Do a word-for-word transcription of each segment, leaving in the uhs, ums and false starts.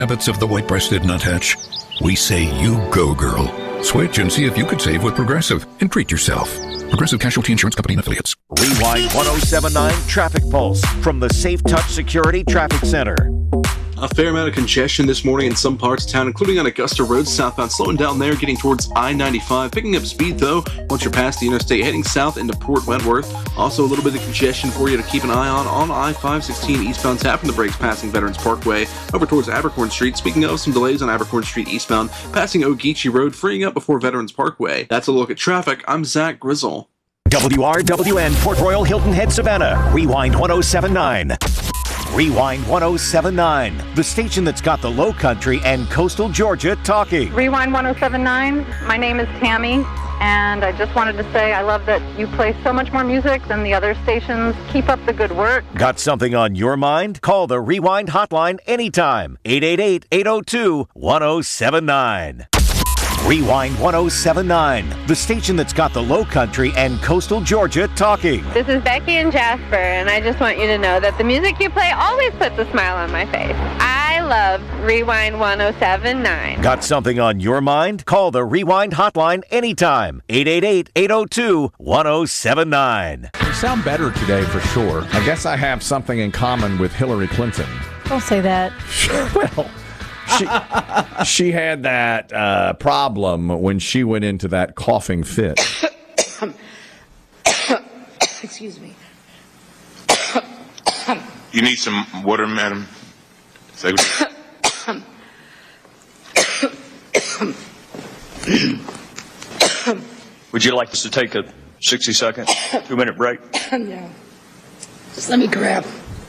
Habits of the white-breasted nuthatch. We say you go, girl. Switch and see if you could save with Progressive and treat yourself. Progressive Casualty Insurance Company and Affiliates. Rewind one oh seven point nine Traffic Pulse from the Safe Touch Security Traffic Center. A fair amount of congestion this morning in some parts of town, including on Augusta Road southbound, slowing down there, getting towards I ninety-five. Picking up speed, though, once you're past the interstate, heading south into Port Wentworth. Also, a little bit of congestion for you to keep an eye on on I five sixteen eastbound, tapping the brakes, passing Veterans Parkway over towards Abercorn Street. Speaking of some delays on Abercorn Street eastbound, passing Ogeechee Road, freeing up before Veterans Parkway. That's a look at traffic. I'm Zach Grizzle. W R W N, Port Royal, Hilton Head, Savannah. Rewind one oh seven point nine. Rewind one oh seven point nine, the station that's got the Low Country and coastal Georgia talking. Rewind one oh seven point nine. My name is Tammy, and I just wanted to say I love that you play so much more music than the other stations. Keep up the good work. Got something on your mind? Call the Rewind hotline anytime. eight eight eight, eight oh two, one oh seven nine. Rewind one oh seven point nine, the station that's got the Low Country and coastal Georgia talking. This is Becky and Jasper, and I just want you to know that the music you play always puts a smile on my face. I love Rewind one oh seven point nine. Got something on your mind? Call the Rewind hotline anytime. eight eight eight, eight oh two, one oh seven nine. You sound better today for sure. I guess I have something in common with Hillary Clinton. Don't say that. Well, she, she had that uh, problem when she went into that coughing fit. Excuse me. You need some water, madam? Would you like us to take a sixty second, two minute break? Yeah. Just let me grab.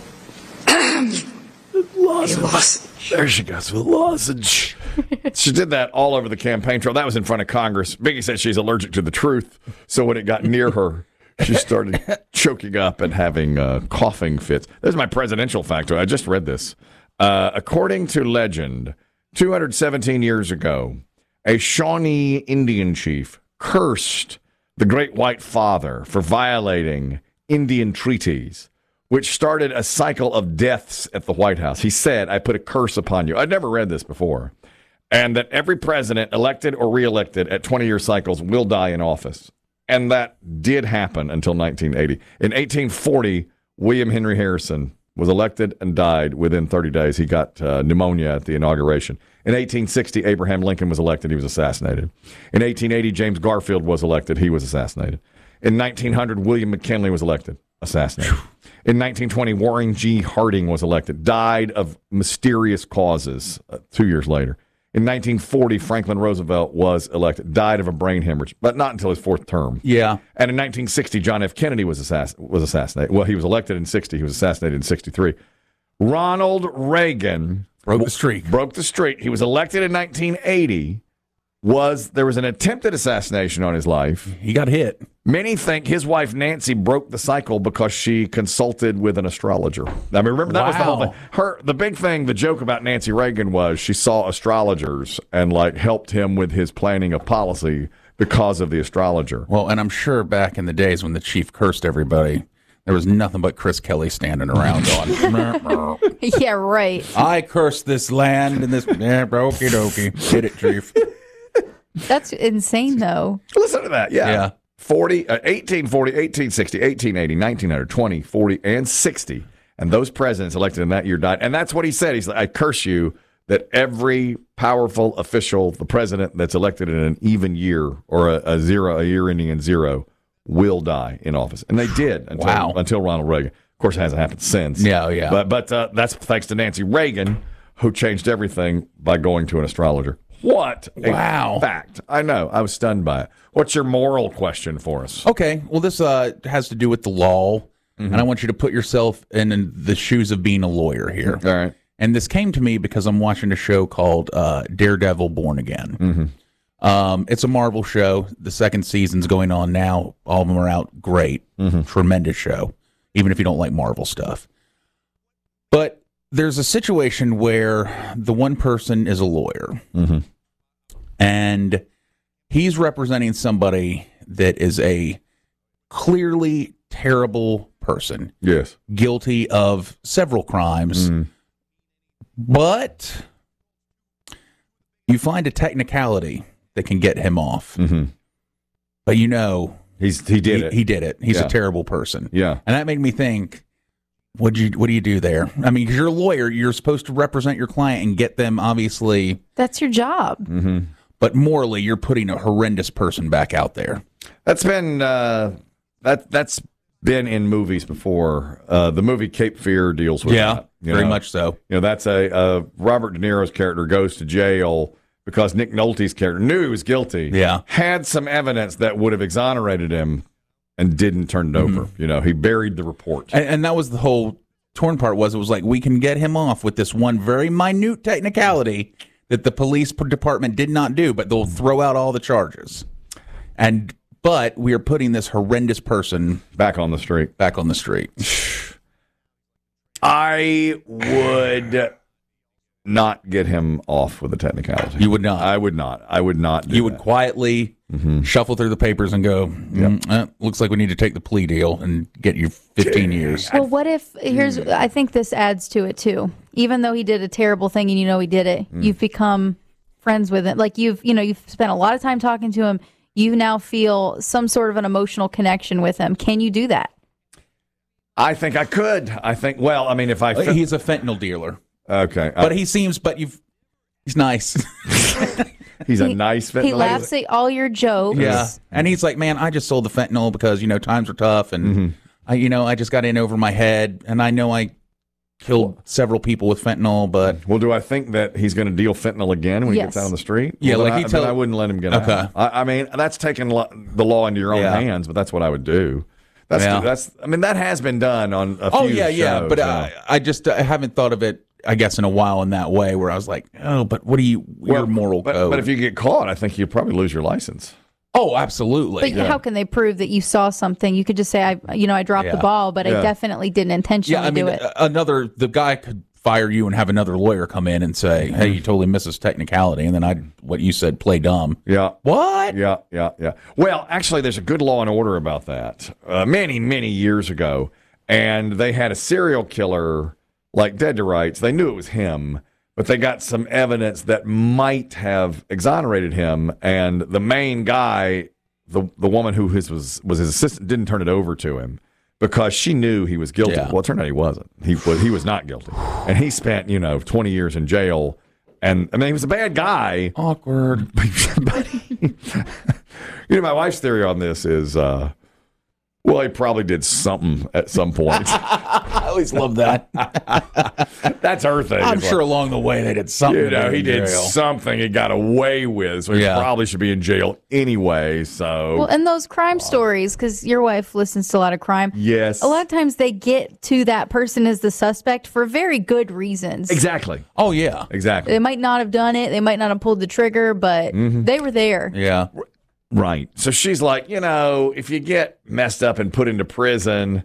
Lozenge. There she goes with lozenge. She did that all over the campaign trail. That was in front of Congress. Biggie said she's allergic to the truth, so when it got near her, she started choking up and having uh, coughing fits. This is my presidential factoid. I just read this. Uh, according to legend, two hundred seventeen years ago, a Shawnee Indian chief cursed the Great White Father for violating Indian treaties, which started a cycle of deaths at the White House. He said, I put a curse upon you. I'd never read this before. And that every president, elected or reelected at twenty-year cycles, will die in office. And that did happen until nineteen eighty. In eighteen forty, William Henry Harrison was elected and died within thirty days. He got uh, pneumonia at the inauguration. In eighteen sixty, Abraham Lincoln was elected. He was assassinated. In eighteen eighty, James Garfield was elected. He was assassinated. In nineteen hundred, William McKinley was elected. Assassinated. In nineteen twenty, Warren G. Harding was elected. Died of mysterious causes uh, two years later. In nineteen forty, Franklin Roosevelt was elected. Died of a brain hemorrhage, but not until his fourth term. Yeah. And in nineteen sixty, John F. Kennedy was, assass- was assassinated. Well, he was elected in sixty. He was assassinated in sixty-three. Ronald Reagan broke the streak. Broke the streak. He was elected in nineteen eighty. Was there was an attempted assassination on his life. He got hit. Many think his wife Nancy broke the cycle because she consulted with an astrologer. I mean, remember that wow. was the whole thing. Her the big thing, the joke about Nancy Reagan was she saw astrologers and like helped him with his planning of policy because of the astrologer. Well, and I'm sure back in the days when the chief cursed everybody, there was nothing but Chris Kelly standing around on. Yeah, right. I cursed this land and this. Yeah, okie dokie. Hit it, chief. That's insane, though. Listen to that. Yeah. Yeah. forty, uh, eighteen forty, eighteen sixty, eighteen eighty, nineteen hundred, twenty, forty, and sixty. And those presidents elected in that year died. And that's what he said. He's like, I curse you that every powerful official, the president that's elected in an even year or a, a zero, a year ending in zero, will die in office. And they did until, wow. until Ronald Reagan. Of course, it hasn't happened since. Yeah, yeah. But, but uh, that's thanks to Nancy Reagan, who changed everything by going to an astrologer. What a wow. fact. I know. I was stunned by it. What's your moral question for us? Okay. Well, this uh, has to do with the law, mm-hmm. and I want you to put yourself in, in the shoes of being a lawyer here. All right. And this came to me because I'm watching a show called uh, Daredevil Born Again. Mm-hmm. Um, it's a Marvel show. The second season's going on now. All of them are out. Great. Mm-hmm. Tremendous show, even if you don't like Marvel stuff. But there's a situation where the one person is a lawyer. Mm-hmm. And he's representing somebody that is a clearly terrible person. Yes. Guilty of several crimes. Mm. But You find a technicality that can get him off. Mm-hmm. But you know, he's he did he, it. He did it. He's Yeah. a terrible person. Yeah. And that made me think, what you what do you do there? I mean, because you're a lawyer, you're supposed to represent your client and get them, obviously. That's your job. Mm-hmm. But morally, you're putting a horrendous person back out there. That's been uh, that that's been in movies before. Uh, the movie Cape Fear deals with Yeah, that. you very know. much so. You know, that's a uh, Robert De Niro's character goes to jail because Nick Nolte's character knew he was guilty. Yeah. Had some evidence that would have exonerated him and didn't turn it over. Mm-hmm. You know, he buried the report. And, and that was the whole torn part was it was like, we can get him off with this one very minute technicality that the police department did not do, but they'll throw out all the charges. And but we are putting this horrendous person back on the street. Back on the street. I would not get him off with a technicality. You would not. I would not. I would not. Do You would that. quietly Mm-hmm. shuffle through the papers and go, mm, eh, looks like we need to take the plea deal and get you fifteen years. Well, what if here's? I think this adds to it too. Even though he did a terrible thing and you know he did it, Mm. you've become friends with him. Like you've you know you've spent a lot of time talking to him. You now feel some sort of an emotional connection with him. Can you do that? I think I could. I think. Well, I mean, if I fit- He's a fentanyl dealer. okay, But he seems, but you've, he's nice. he's a nice fentanyl. He laughs at all your jokes. Yeah. And he's like, man, I just sold the fentanyl because, you know, times are tough. And, Mm-hmm. I, you know, I just got in over my head. And I know I killed several people with fentanyl, but. Well, do I think that he's going to deal fentanyl again when he Yes. gets out on the street? Yeah, well, like then he I, tell- then I wouldn't let him get Okay. out. I, I mean, that's taking lo- the law into your own Yeah. hands, but that's what I would do. That's Yeah. that's. I mean, that has been done on a few Oh, yeah, yeah. shows, But so. I, I just I haven't thought of it, I guess, in a while in that way where I was like, oh, but what do you, your moral but, code? but if you get caught, I think you'd probably lose your license. Oh, absolutely. But how can they prove that you saw something? You could just say, I, you know, I dropped Yeah. the ball, but Yeah. I definitely didn't intentionally Yeah, I mean, do it. a- another, the guy could fire you and have another lawyer come in and say, hey, you totally missed this technicality. And then I, what you said, play dumb. Yeah. What? Yeah, yeah, yeah. Well, actually, there's a good Law and Order about that uh, many, many years ago. And they had a serial killer, like dead to rights. They knew it was him, but they got some evidence that might have exonerated him. And the main guy, the the woman who his was, was his assistant, didn't turn it over to him because she knew he was guilty. Yeah. Well, it turned out he wasn't. He was, he was not guilty. And he spent, you know, twenty years in jail. And I mean, he was a bad guy. Awkward. But he- you know, my wife's theory on this is, uh, well, he probably did something at some point. I always love that. That's her thing. I'm It's sure like, along the way they did something. you know, to he get in did jail. something he got away with, so he Yeah. probably should be in jail anyway. So, Well, and those crime stories, because your wife listens to a lot of crime. yes. A lot of times they get to that person as the suspect for very good reasons. Exactly. Oh, yeah. Exactly. They might not have done it. They might not have pulled the trigger, but Mm-hmm. they were there. Yeah. Right. So she's like, you know, if you get messed up and put into prison,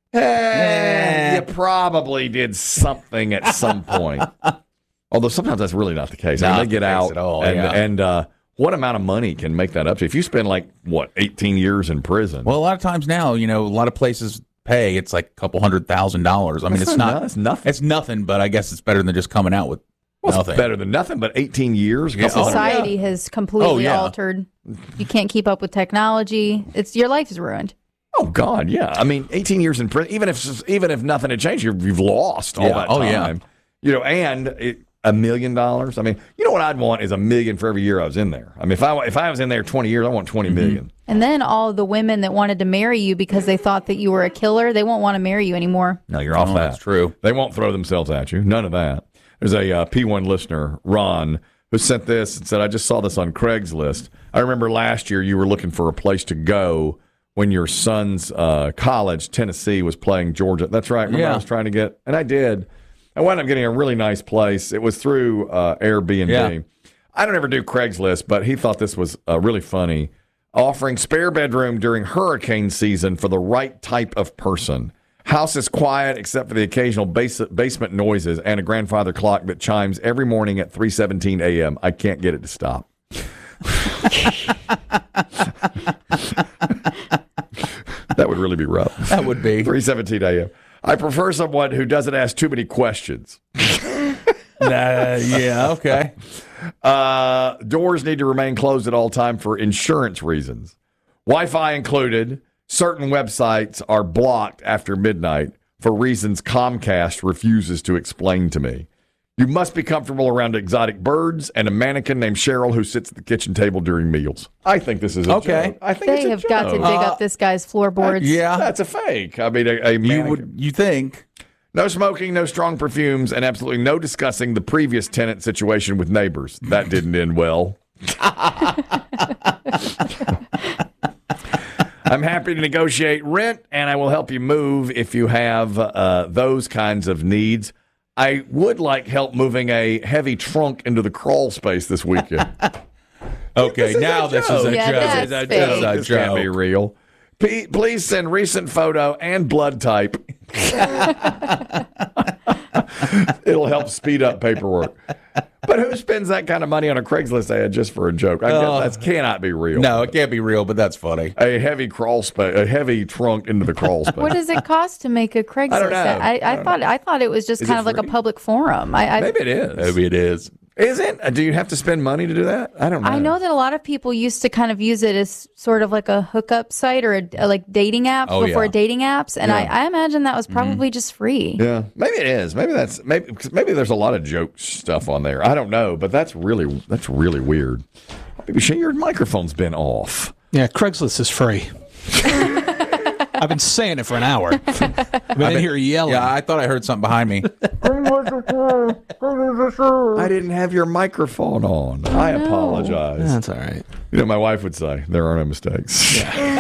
eh, you probably did something at some point. Although sometimes that's really not the case. I mean, Not they get the case out at all, and, yeah. and uh, what amount of money can make that up to? If you spend like, what, eighteen years in prison? Well, a lot of times now, you know, a lot of places pay, it's like a couple hundred thousand dollars. I mean, That's it's not- not, that's nothing. It's nothing, but I guess it's better than just coming out with well, nothing. it's better than nothing, but eighteen years? Yeah. couple hundred- Society has completely Oh, yeah. altered. You can't keep up with technology. It's your life is ruined. Oh God, yeah. I mean, eighteen years in prison. Even if even if nothing had changed, you're, you've lost all Yeah. that Oh, time. yeah. You know, and it, a million dollars. I mean, you know what I'd want is a million for every year I was in there. I mean, if I if I was in there twenty years, I want twenty million. And then all the women that wanted to marry you because they thought that you were a killer, they won't want to marry you anymore. No, you're off Oh, that. that's true. They won't throw themselves at you. None of that. There's a uh, P one listener, Ron, who sent this and said, I just saw this on Craigslist. I remember last year you were looking for a place to go when your son's uh, college, Tennessee, was playing Georgia. That's right. Remember Yeah. I was trying to get, and I did. I wound up getting a really nice place. It was through uh, Airbnb. Yeah. I don't ever do Craigslist, but he thought this was uh, really funny. Offering spare bedroom during hurricane season for the right type of person. House is quiet except for the occasional base- basement noises and a grandfather clock that chimes every morning at three seventeen a.m. I can't get it to stop. That would really be rough. That would be. three seventeen a.m. I prefer someone who doesn't ask too many questions. Uh, yeah, okay. Uh, doors need to remain closed at all time for insurance reasons. Wi-Fi included. Certain websites are blocked after midnight for reasons Comcast refuses to explain to me. You must be comfortable around exotic birds and a mannequin named Cheryl who sits at the kitchen table during meals. I think this is a Okay. joke. I think They it's a have got to joke. dig up this guy's floorboards. Yeah. That's a fake. I mean, a, a You mannequin. would you think? No smoking, no strong perfumes, and absolutely no discussing the previous tenant situation with neighbors. That didn't end well. I'm happy to negotiate rent, and I will help you move if you have uh, those kinds of needs. I would like help moving a heavy trunk into the crawl space this weekend. Okay, This is now a this is a joke. Yeah, joke. that's This is a- fake. this is a This can't be joke. real. P- please send recent photo and blood type. It'll help speed up paperwork. But who spends that kind of money on a Craigslist ad just for a joke? I Oh. guess that cannot be real. No, it can't be real, but that's funny. A heavy crawl space, a heavy trunk into the crawl space. What does it cost to make a Craigslist? I don't know. ad? I, I, I thought I thought it was just Is kind it of like a free? public forum. I, I Maybe it is. Maybe it is. Is it? Uh, Do you have to spend money to do that? I don't know. I know that a lot of people used to kind of use it as sort of like a hookup site or a, a, like dating apps Oh, before yeah. dating apps, and Yeah. I, I imagine that was probably just free. Yeah, maybe it is. Maybe that's maybe 'cause maybe there's a lot of joke stuff on there. I don't know, but that's really that's really weird. Maybe Shane, your microphone's been off. Yeah, Craigslist is free. I've been saying it for an hour. I've been in here yelling. Yeah, I thought I heard something behind me. I didn't have your microphone on. I apologize. That's all right. You know, my wife would say there are no mistakes.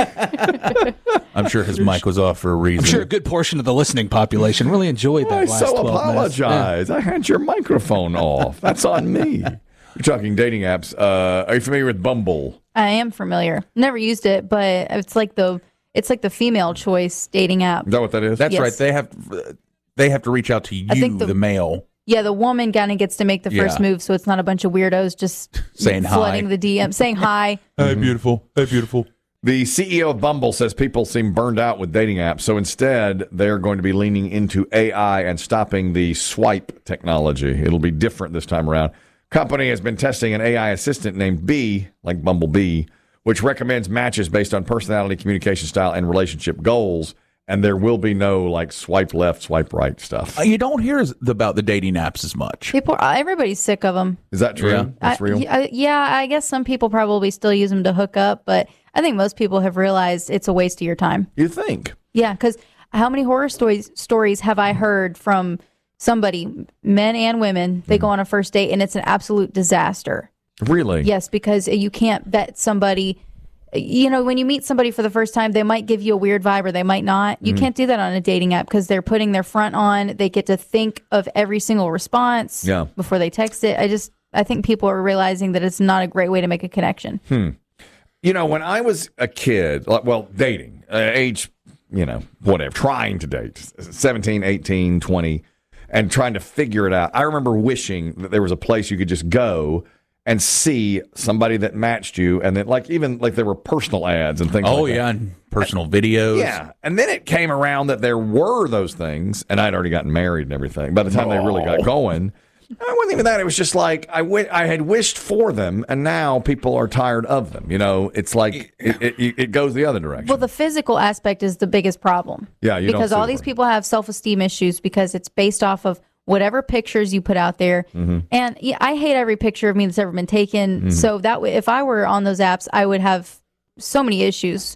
I'm sure his mic was off for a reason. I'm sure a good portion of the listening population really enjoyed that I last so twelve minutes. apologize. I had your microphone off. That's on me. We're talking dating apps. Uh, are you familiar with Bumble? I am familiar. Never used it, but it's like the it's like the female choice dating app. Is that what that is? That's Yes. right. They have they have to reach out to I you, think the, the- male. Yeah, the woman kind of gets to make the first Yeah. move, so it's not a bunch of weirdos just Saying hi. flooding the D M, saying hi. Hey, beautiful. Hey, beautiful. The C E O of Bumble says people seem burned out with dating apps, so instead they're going to be leaning into A I and stopping the swipe technology. It'll be different this time around. Company has been testing an A I assistant named Bee, like Bumblebee, which recommends matches based on personality, communication style, and relationship goals. And there will be no like swipe left, swipe right stuff. Uh, you don't hear as- about the dating apps as much. People, everybody's sick of them. Is that true? Yeah. That's I- real. I- yeah, I guess some people probably still use them to hook up, but I think most people have realized it's a waste of your time. You think? Yeah, because how many horror stories stories have I heard from somebody, men and women? They go on a first date and it's an absolute disaster. Really? Yes, because you can't bet somebody. You know, when you meet somebody for the first time, they might give you a weird vibe or they might not. You can't do that on a dating app because they're putting their front on. They get to think of every single response Yeah. before they text it. I just, I think people are realizing that it's not a great way to make a connection. You know, when I was a kid, like, well, dating, uh, age, you know, whatever, trying to date, seventeen, eighteen, twenty, and trying to figure it out. I remember wishing that there was a place you could just go and see somebody that matched you, and then, like, even, like, there were personal ads and things Oh, like that. yeah, and personal videos. Yeah. And then it came around that there were those things, and I'd already gotten married and everything. By the time they really got going, it wasn't even that. It was just like I, w- I had wished for them, and now people are tired of them. You know, it's like it, it, it goes the other direction. Well, the physical aspect is the biggest problem. Yeah, you don't because see all the these way. people have self-esteem issues because it's based off of whatever pictures you put out there. Mm-hmm. And yeah, I hate every picture of me that's ever been taken. So that way, if I were on those apps, I would have so many issues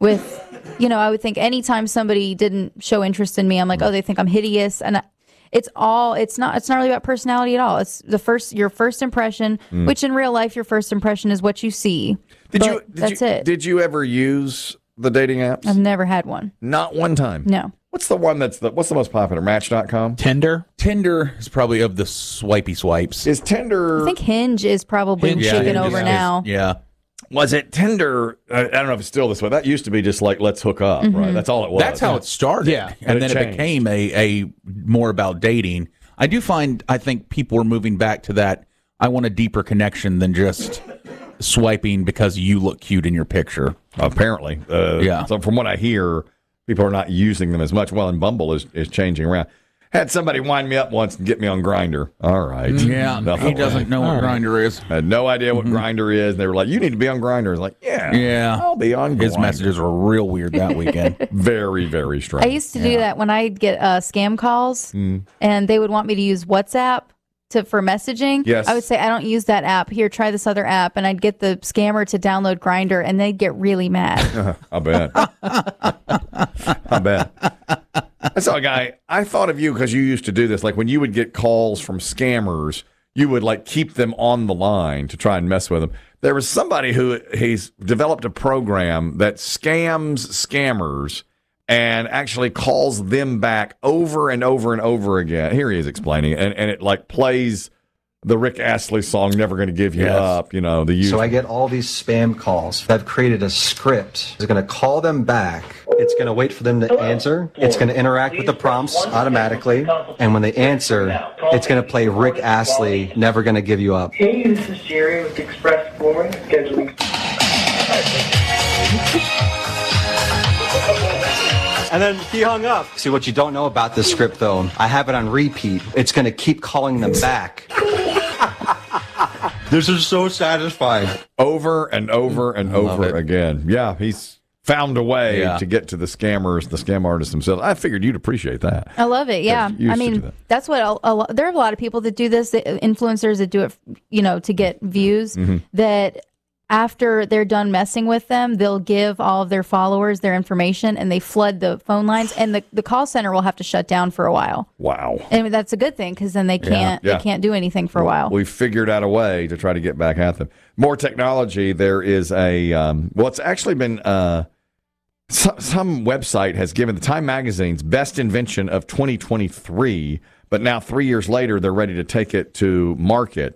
with, you know, I would think anytime somebody didn't show interest in me, I'm like, oh, they think I'm hideous. And I, it's all, it's not, it's not really about personality at all. It's the first, your first impression, which in real life, your first impression is what you see. Did But you? Did that's you, it. Did you ever use the dating apps? I've never had one. Not one time. No. What's the one that's the? What's the most popular? Match dot com. Tinder. Tinder is probably of the swipey swipes. Is Tinder? I think Hinge is probably Hinge, taken yeah, over is- now. Yeah. Was it Tinder? I I don't know if it's still this way. That used to be just like let's hook up, Mm-hmm. right? That's all it was. That's how it started. Yeah. But And it then it changed. became a, a more about dating. I do find, I think people are moving back to that. I want a deeper connection than just swiping because you look cute in your picture. Apparently, uh, Yeah. So from what I hear, people are not using them as much. Well, and Bumble is, is changing around. Had somebody wind me up once and get me on Grindr. All right. Yeah, Nothing he doesn't know what right. Grindr is. I had no idea what mm-hmm. Grindr is. And they were like, you need to be on Grindr. I was like, yeah, yeah, I'll be on Grindr. His messages were real weird that weekend. Very, very strange. I used to yeah. do that when I'd get uh, scam calls, mm. and they would want me to use WhatsApp to for messaging. Yes. I would say, I don't use that app. Here, try this other app. And I'd get the scammer to download Grindr, and they'd get really mad. I bet. I bet. I saw a guy, I thought of you because you used to do this. Like when you would get calls from scammers, you would like keep them on the line to try and mess with them. There was somebody who he's developed a program that scams scammers and actually calls them back over and over and over again. Here he is explaining it. And, and it like plays the Rick Astley song, Never Gonna Give You yes. Up, you know, the usual. So I get all these spam calls. I've created a script. It's going to call them back. It's going to wait for them to answer. It's going to interact with the prompts automatically. And when they answer, it's going to play Rick Astley, Never Gonna Give You Up. Hey, this is Jerry with Express Forwarding Scheduling. And then he hung up. See, what you don't know about this script, though, I have it on repeat. It's going to keep calling them back. This is so satisfying. Over and over and over it. again. Yeah, he's found a way yeah. to get to the scammers, the scam artists themselves. I figured you'd appreciate that. I love it. Yeah. I mean, that. that's what a, a, there are a lot of people that do this, that, influencers that do it, you know, to get views, mm-hmm. that after they're done messing with them, they'll give all of their followers their information and they flood the phone lines, and the, the call center will have to shut down for a while. Wow. And that's a good thing, because then they can't yeah, yeah. they can't do anything for a while. We've figured out a way to try to get back at them. More technology. There is a, um, well, it's actually been, uh, so, some website has given the Time Magazine's best invention of twenty twenty-three, but now three years later, they're ready to take it to market.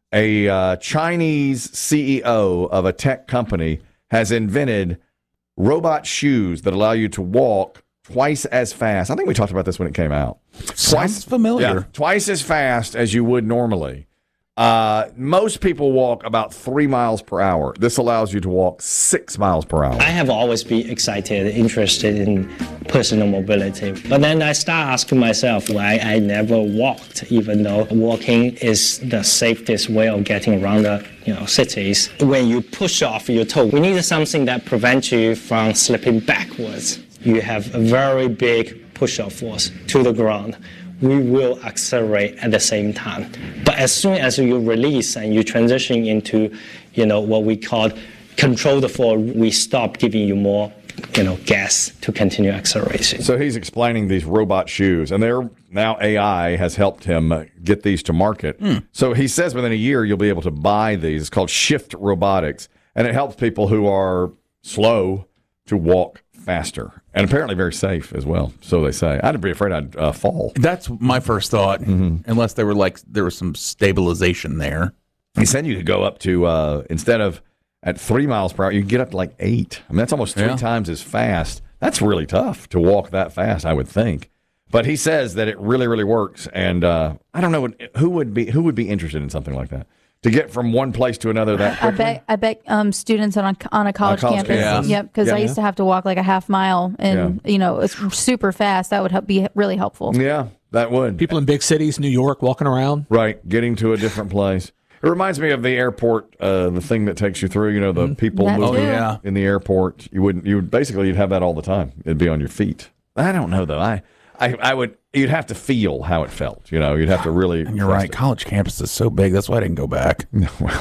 A uh, Chinese C E O of a tech company has invented robot shoes that allow you to walk twice as fast. I think we talked about this when it came out. Sounds twice, familiar. Yeah, twice as fast as you would normally. Uh, most people walk about three miles per hour. This allows you to walk six miles per hour. I have always been excited, interested in personal mobility. But then I start asking myself why I never walked, even though walking is the safest way of getting around the you know, cities. When you push off your toe, we need something that prevents you from slipping backwards. You have a very big push-off force to the ground. We will accelerate at the same time. But as soon as you release and you transition into, you know, what we call control the fall, we stop giving you more, you know, gas to continue acceleration. So he's explaining these robot shoes, and they're now A I has helped him get these to market. Mm. So he says within a year you'll be able to buy these. It's called Shift Robotics, and it helps people who are slow to walk faster, and apparently very safe as well. So they say. I'd be afraid I'd uh, fall. That's my first thought, mm-hmm. unless they were like there was some stabilization there. He said you could go up to uh, instead of at three miles per hour, you can get up to like eight. I mean, that's almost three yeah. times as fast. That's really tough to walk that fast, I would think. But he says that it really, really works, and uh, I don't know who would be who would be interested in something like that. To get from one place to another that quickly? I bet I bet um, students on a, on a college, college campus. campus. Yep, because yeah. I used to have to walk like a half mile, and Yeah. you know it's super fast. That would help, be really helpful. Yeah, that would. People in big cities, New York, walking around. Right, getting to a different place. It reminds me of the airport, uh, the thing that takes you through. You know, the people That moving too. yeah. in the airport. You wouldn't. You would basically you'd have that all the time. It'd be on your feet. I don't know though. I, I, I would. You'd have to feel how it felt. You know, you'd have to really. And you're right. it. College campus is so big. That's why I didn't go back. Well,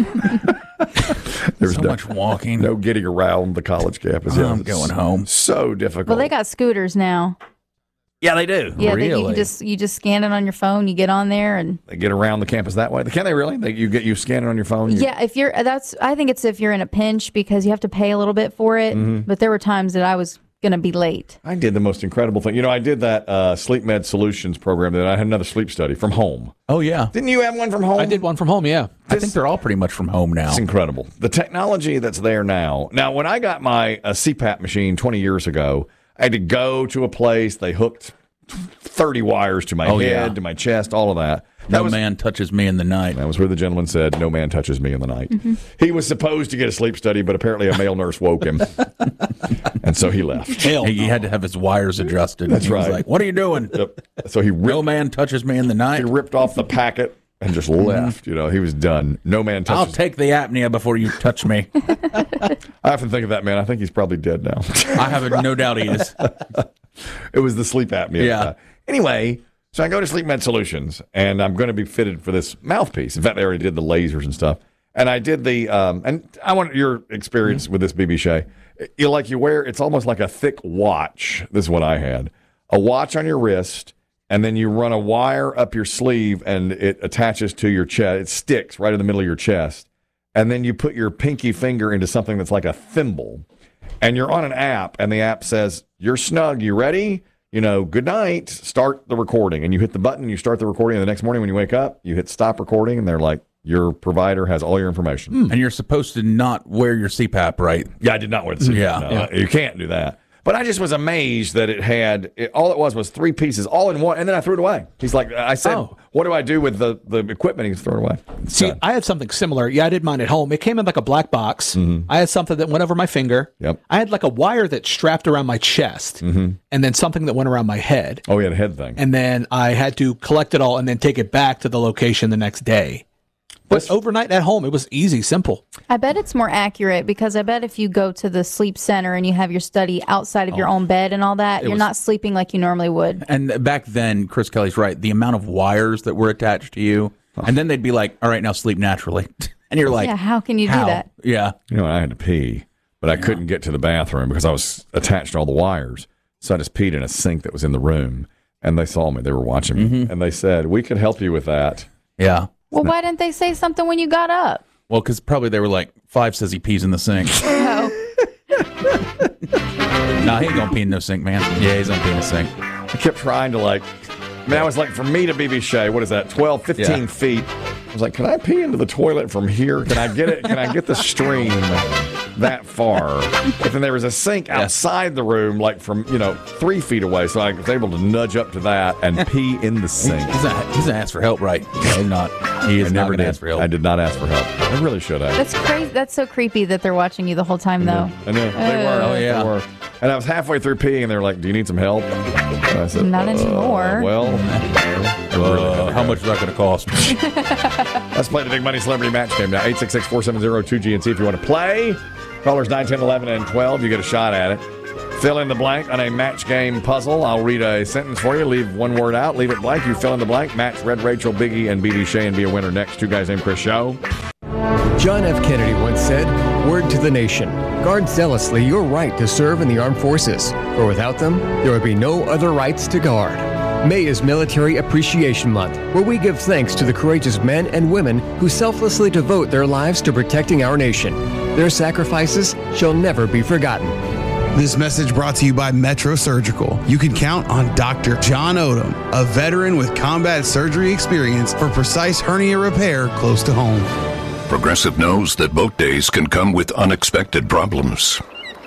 there's so no, much walking. no getting around the college campus. Oh, Yeah, I'm it's going home. So difficult. Well, they got scooters now. Yeah, they do. Yeah, they, you really. can just you just scan it on your phone. You get on there and They get around the campus that way. Can they really? They, you get you scan it on your phone. You, yeah. If you're that's I think it's if you're in a pinch because you have to pay a little bit for it. Mhm. But there were times that I was going to be late. I did the most incredible thing. You know, I did that uh, Sleep Med Solutions program. That I had another sleep study from home. Oh yeah. Didn't you have one from home? I did one from home, yeah. I think they're all pretty much from home now. It's incredible. The technology that's there now. Now, when I got my uh, C PAP machine twenty years ago, I had to go to a place. They hooked thirty wires to my Oh, head, yeah. to my chest, all of that. That No was, man touches me in the night. That was where the gentleman said, no man touches me in the night. Mm-hmm. He was supposed to get a sleep study, but apparently a male nurse woke him. And so he left. Hell he, he had to have his wires adjusted. That's He was right. like, what are you doing? Yep. So he ripped, No man touches me in the night. he ripped off the packet and just left. You know, he was done. No man I'll touches take the apnea before you touch me. I often think of that man. I think he's probably dead now. I have no doubt he is. It was the sleep apnea. Yeah. Anyway, so I go to Sleep Med Solutions, and I'm going to be fitted for this mouthpiece. In fact, they already did the lasers and stuff. And I did the, um, and I want your experience with this, B B Shay. You like you wear, it's almost like a thick watch. This is what I had. A watch on your wrist, and then you run a wire up your sleeve, and it attaches to your chest. It sticks right in the middle of your chest. And then you put your pinky finger into something that's like a thimble. And you're on an app, and the app says, you're snug, you ready? You know, good night, start the recording. And you hit the button, you start the recording, and the next morning when you wake up, you hit stop recording, and they're like, your provider has all your information. And you're supposed to not wear your C PAP, right? Yeah, I did not wear the C PAP. Yeah. No, Yeah. You can't do that. But I just was amazed that it had, it, all it was was three pieces, all in one, and then I threw it away. He's like, I said, Oh. what do I do with the, the equipment? He's thrown it away. It's See, done. I had something similar. Yeah, I did mine at home. It came in like a black box. I had something that went over my finger. Yep. I had like a wire that strapped around my chest, and then something that went around my head. Oh, yeah, the head thing. And then I had to collect it all and then take it back to the location the next day. But overnight at home, it was easy, simple. I bet it's more accurate because I bet if you go to the sleep center and you have your study outside of your own bed and all that, It you're was- not sleeping like you normally would. And back then, Chris Kelly's right. The amount of wires that were attached to you, and then they'd be like, "All right, now sleep naturally," and you're like, yeah, how can you "How?" do that? Yeah, You know, I had to pee, but I couldn't get to the bathroom because I was attached to all the wires. So I just peed in a sink that was in the room, and they saw me. They were watching me, and they said, "We could help you with that." yeah. Well, why didn't they say something when you got up? Well, because probably they were like, Five says he pees in the sink. No. No, he ain't gonna pee in no sink, man. Yeah, he's gonna pee in the sink. I kept trying to like, I mean, I was like, for me to B B Shay, what is that, twelve, fifteen Yeah. feet? I was like, can I pee into the toilet from here? Can I get it? Can I get the stream that far? But then there was a sink outside the room, like from, you know, three feet away. So I was able to nudge up to that and pee in the sink. He's not, he's gonna ask for help, right? Yeah, he's not. He is I not never gonna did. ask for help. I did not ask for help. I really should have. That's crazy. That's so creepy that they're watching you the whole time, though. I know. They were. Oh, yeah. They were. And I was halfway through peeing, and they were like, do you need some help? And I said, Not uh, anymore. Well, Uh, how much is that going to cost? let's play the Big Money Celebrity Match Game now. eight six six, four seven zero, two G N C if you want to play. Callers nine, ten, eleven, and twelve. You get a shot at it. Fill in the blank on a match game puzzle. I'll read a sentence for you. Leave one word out. Leave it blank. You fill in the blank. Match Red Rachel, Biggie, and B B Shay and be a winner next. Two guys named Chris Show. John F. Kennedy once said, "Word to the nation, guard zealously your right to serve in the armed forces, for without them, there would be no other rights to guard." May is Military Appreciation Month, where we give thanks to the courageous men and women who selflessly devote their lives to protecting our nation. Their sacrifices shall never be forgotten. This message brought to you by Metro Surgical. You can count on Doctor John Odom, a veteran with combat surgery experience for precise hernia repair close to home. Progressive knows that boat days can come with unexpected problems.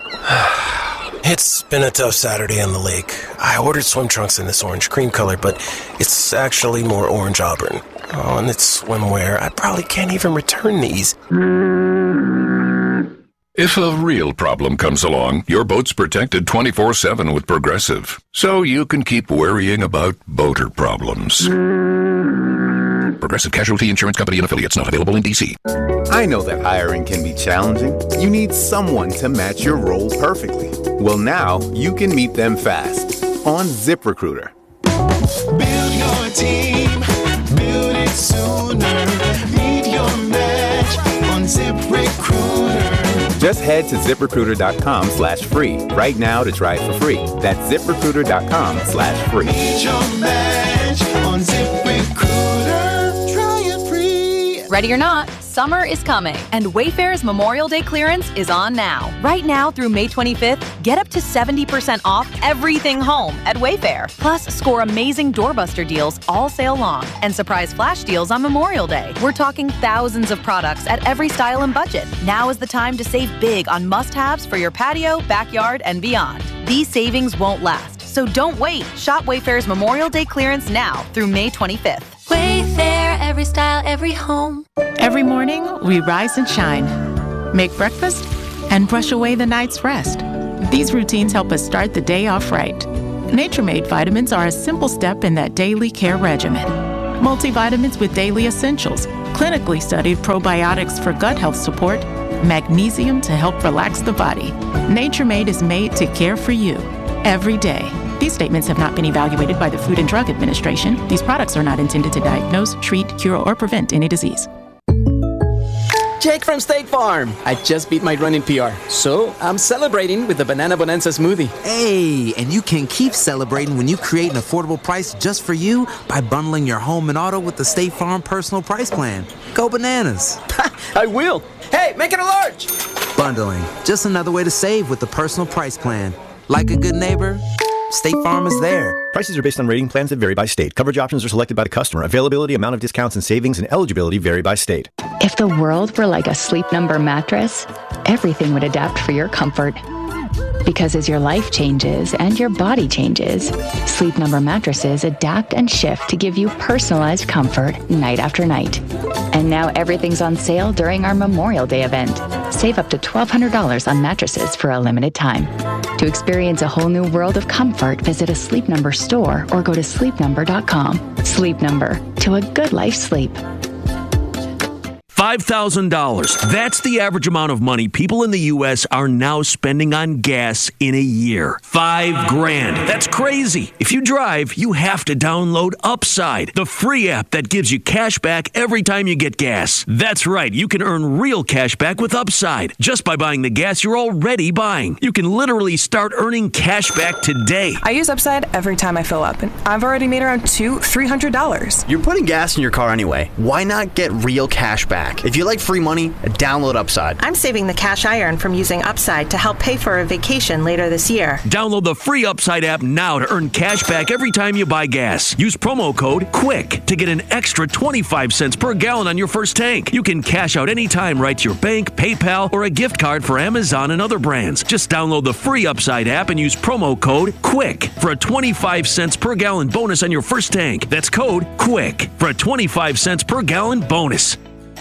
It's been a tough Saturday on the lake. I ordered swim trunks in this orange cream color, but it's actually more orange auburn. Oh, and it's swimwear. I probably can't even return these. If a real problem comes along, your boat's protected twenty-four seven with Progressive, so you can keep worrying about boater problems. Progressive Casualty Insurance Company and Affiliates, not available in D C. I know that hiring can be challenging. You need someone to match your role perfectly. Well, now you can meet them fast on ZipRecruiter. Build your team, build it sooner. Meet your match on ZipRecruiter. Just head to ZipRecruiter.com slash free right now to try it for free. That's ZipRecruiter.com slash free. Meet your match on ZipRecruiter. Try it free. Ready or not, summer is coming, and Wayfair's Memorial Day clearance is on now. Right now through May twenty-fifth, get up to seventy percent off everything home at Wayfair. Plus, score amazing doorbuster deals all sale long and surprise flash deals on Memorial Day. We're talking thousands of products at every style and budget. Now is the time to save big on must-haves for your patio, backyard, and beyond. These savings won't last. So don't wait. Shop Wayfair's Memorial Day clearance now through May twenty-fifth. Wayfair, every style, every home. Every morning, we rise and shine, make breakfast, and brush away the night's rest. These routines help us start the day off right. Nature-Made vitamins are a simple step in that daily care regimen. Multivitamins with daily essentials, clinically studied probiotics for gut health support, magnesium to help relax the body. Nature-Made is made to care for you every day. These statements have not been evaluated by the Food and Drug Administration. These products are not intended to diagnose, treat, cure, or prevent any disease. Jake from State Farm. I just beat my running P R, so I'm celebrating with the Banana Bonanza smoothie. Hey, and you can keep celebrating when you create an affordable price just for you by bundling your home and auto with the State Farm Personal Price Plan. Go bananas. I will. Hey, make it a large. Bundling, just another way to save with the Personal Price Plan. Like a good neighbor, State Farm is there. Prices are based on rating plans that vary by state. Coverage options are selected by the customer. Availability, amount of discounts and savings, and eligibility vary by state. If the world were like a Sleep Number mattress, everything would adapt for your comfort. Because as your life changes and your body changes, Sleep Number mattresses adapt and shift to give you personalized comfort night after night. And now everything's on sale during our Memorial Day event. Save up to twelve hundred dollars on mattresses for a limited time. To experience a whole new world of comfort, visit a Sleep Number store or go to sleep number dot com. Sleep Number, to a good life sleep. five thousand dollars. That's the average amount of money people in the U S are now spending on gas in a year. Five grand. That's crazy. If you drive, you have to download Upside, the free app that gives you cash back every time you get gas. That's right. You can earn real cash back with Upside just by buying the gas you're already buying. You can literally start earning cash back today. I use Upside every time I fill up, and I've already made around two, three hundred dollars. You're putting gas in your car anyway. Why not get real cash back? If you like free money, download Upside. I'm saving the cash I earn from using Upside to help pay for a vacation later this year. Download the free Upside app now to earn cash back every time you buy gas. Use promo code QUICK to get an extra twenty-five cents per gallon on your first tank. You can cash out anytime right to your bank, PayPal, or a gift card for Amazon and other brands. Just download the free Upside app and use promo code QUICK for a twenty-five cents per gallon bonus on your first tank. That's code QUICK for a twenty-five cents per gallon bonus.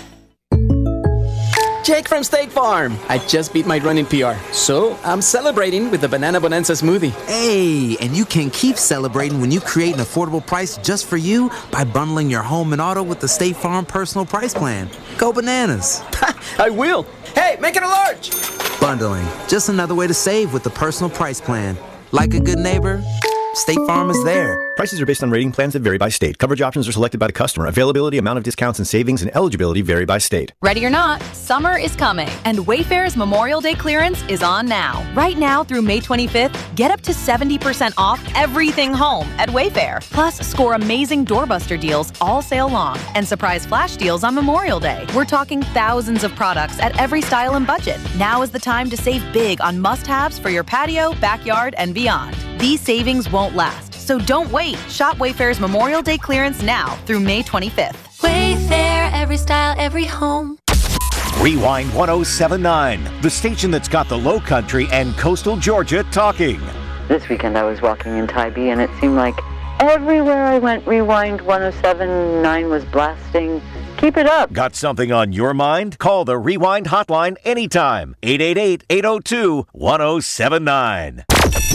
Jake from State Farm. I just beat my running P R, so I'm celebrating with the Banana Bonanza smoothie. Hey, and you can keep celebrating when you create an affordable price just for you by bundling your home and auto with the State Farm Personal Price Plan. Go bananas. I will. Hey, make it a large. Bundling, just another way to save with the Personal Price Plan. Like a good neighbor, State Farm is there. Prices are based on rating plans that vary by state. Coverage options are selected by the customer. Availability, amount of discounts and savings, and eligibility vary by state. Ready or not, summer is coming, and Wayfair's Memorial Day clearance is on now. Right now through May twenty-fifth, get up to seventy percent off everything home at Wayfair. Plus, score amazing doorbuster deals all sale long and surprise flash deals on Memorial Day. We're talking thousands of products at every style and budget. Now is the time to save big on must-haves for your patio, backyard, and beyond. These savings won't last, so don't wait. Shop Wayfair's Memorial Day clearance now through May twenty-fifth. Wayfair, every style, every home. Rewind one oh seven point nine, the station that's got the Low Country and coastal Georgia talking. This weekend I was walking in Tybee and it seemed like everywhere I went, Rewind one oh seven point nine was blasting. Keep it up. Got something on your mind? Call the Rewind hotline anytime. eight eight eight, eight oh two, one oh seven nine.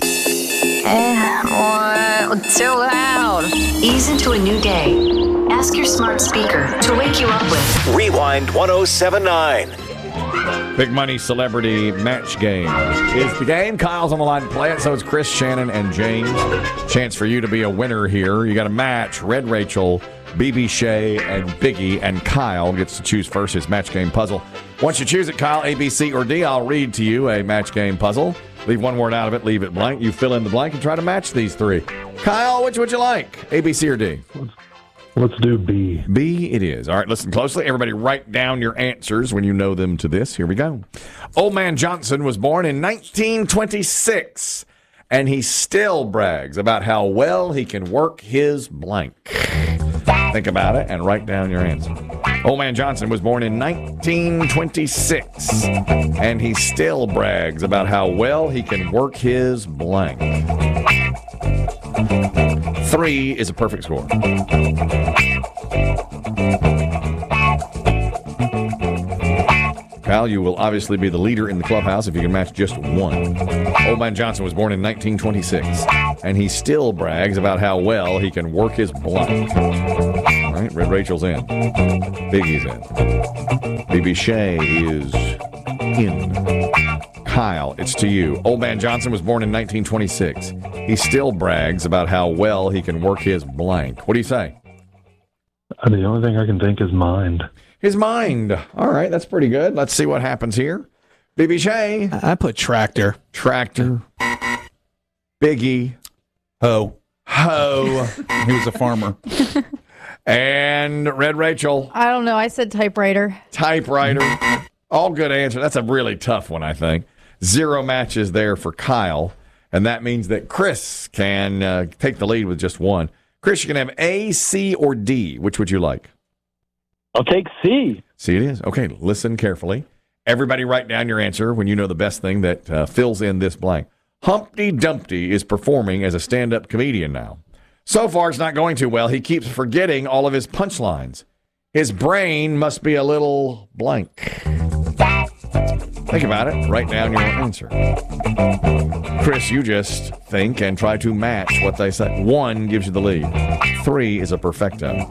Eh, too loud. Ease into a new day. Ask your smart speaker to wake you up with Rewind one oh seven point nine. Big Money Celebrity Match Game is the game. Kyle's on the line to play it, so it's Chris, Shannon, and James. Chance for you to be a winner here. You got a match. Red Rachel, B B Shay, and Biggie, and Kyle gets to choose first his match game puzzle. Once you choose it, Kyle, A, B, C, or D, I'll read to you a match game puzzle. Leave one word out of it, leave it blank. You fill in the blank and try to match these three. Kyle, which would you like? A, B, C, or D? Let's do B. B it is. All right, listen closely. Everybody write down your answers when you know them to this. Here we go. Old Man Johnson was born in nineteen twenty-six, and he still brags about how well he can work his blank. Think about it and write down your answer. Old Man Johnson was born in nineteen twenty-six, and he still brags about how well he can work his blank. Three is a perfect score. Kyle, you will obviously be the leader in the clubhouse if you can match just one. Old Man Johnson was born in nineteen twenty-six, and he still brags about how well he can work his blunt. All right, Red Rachel's in. Biggie's in. B B Shea is in. Kyle, it's to you. Old Man Johnson was born in nineteen twenty-six. He still brags about how well he can work his blank. What do you say? Uh, The only thing I can think is mind. His mind. All right, that's pretty good. Let's see what happens here. B B Shea. I put tractor. Tractor. Biggie. Ho. Ho. He was a farmer. And Red Rachel. I don't know. I said typewriter. Typewriter. All good answer. That's a really tough one, I think. Zero matches there for Kyle. And that means that Chris can uh, take the lead with just one. Chris, you can have A, C, or D. Which would you like? I'll take C. C it is. Okay, listen carefully. Everybody write down your answer when you know the best thing that uh, fills in this blank. Humpty Dumpty is performing as a stand-up comedian now. So far, it's not going too well. He keeps forgetting all of his punchlines. His brain must be a little blank. Think about it. Write down your answer. Chris, you just think and try to match what they say. One gives you the lead. Three is a perfecto.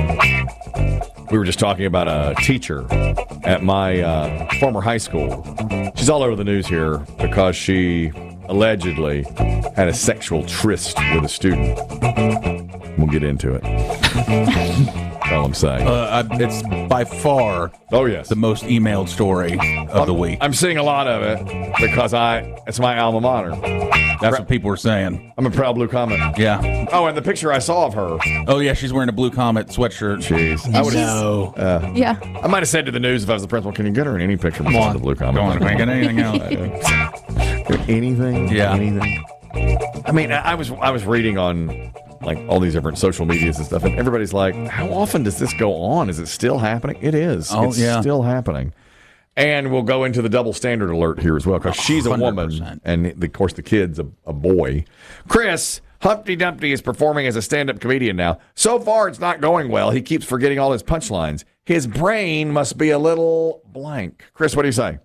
We were just talking about a teacher at my uh, former high school. She's all over the news here because she allegedly had a sexual tryst with a student. We'll get into it. That's all I'm saying. Uh, I, it's by far oh yes the most emailed story of I'm, the week. I'm seeing a lot of it because I it's my alma mater. That's what people are saying. I'm a proud Blue Comet. Yeah. Oh, and the picture I saw of her. Oh, yeah, she's wearing a Blue Comet sweatshirt. Jeez. I would know. Uh, Yeah. I might have said to the news if I was the principal, can you get her in any picture of the Blue Comet? Go on, can't get anything else. Anything? Yeah. Anything? I mean, I was I was reading on like all these different social medias and stuff, and everybody's like, how often does this go on? Is it still happening? It is. Oh, it's yeah. still happening. And we'll go into the double standard alert here as well, because she's a woman, one hundred percent. and of course the kid's a, a boy. Chris, Humpty Dumpty is performing as a stand-up comedian now. So far, it's not going well. He keeps forgetting all his punchlines. His brain must be a little blank. Chris, what do you say?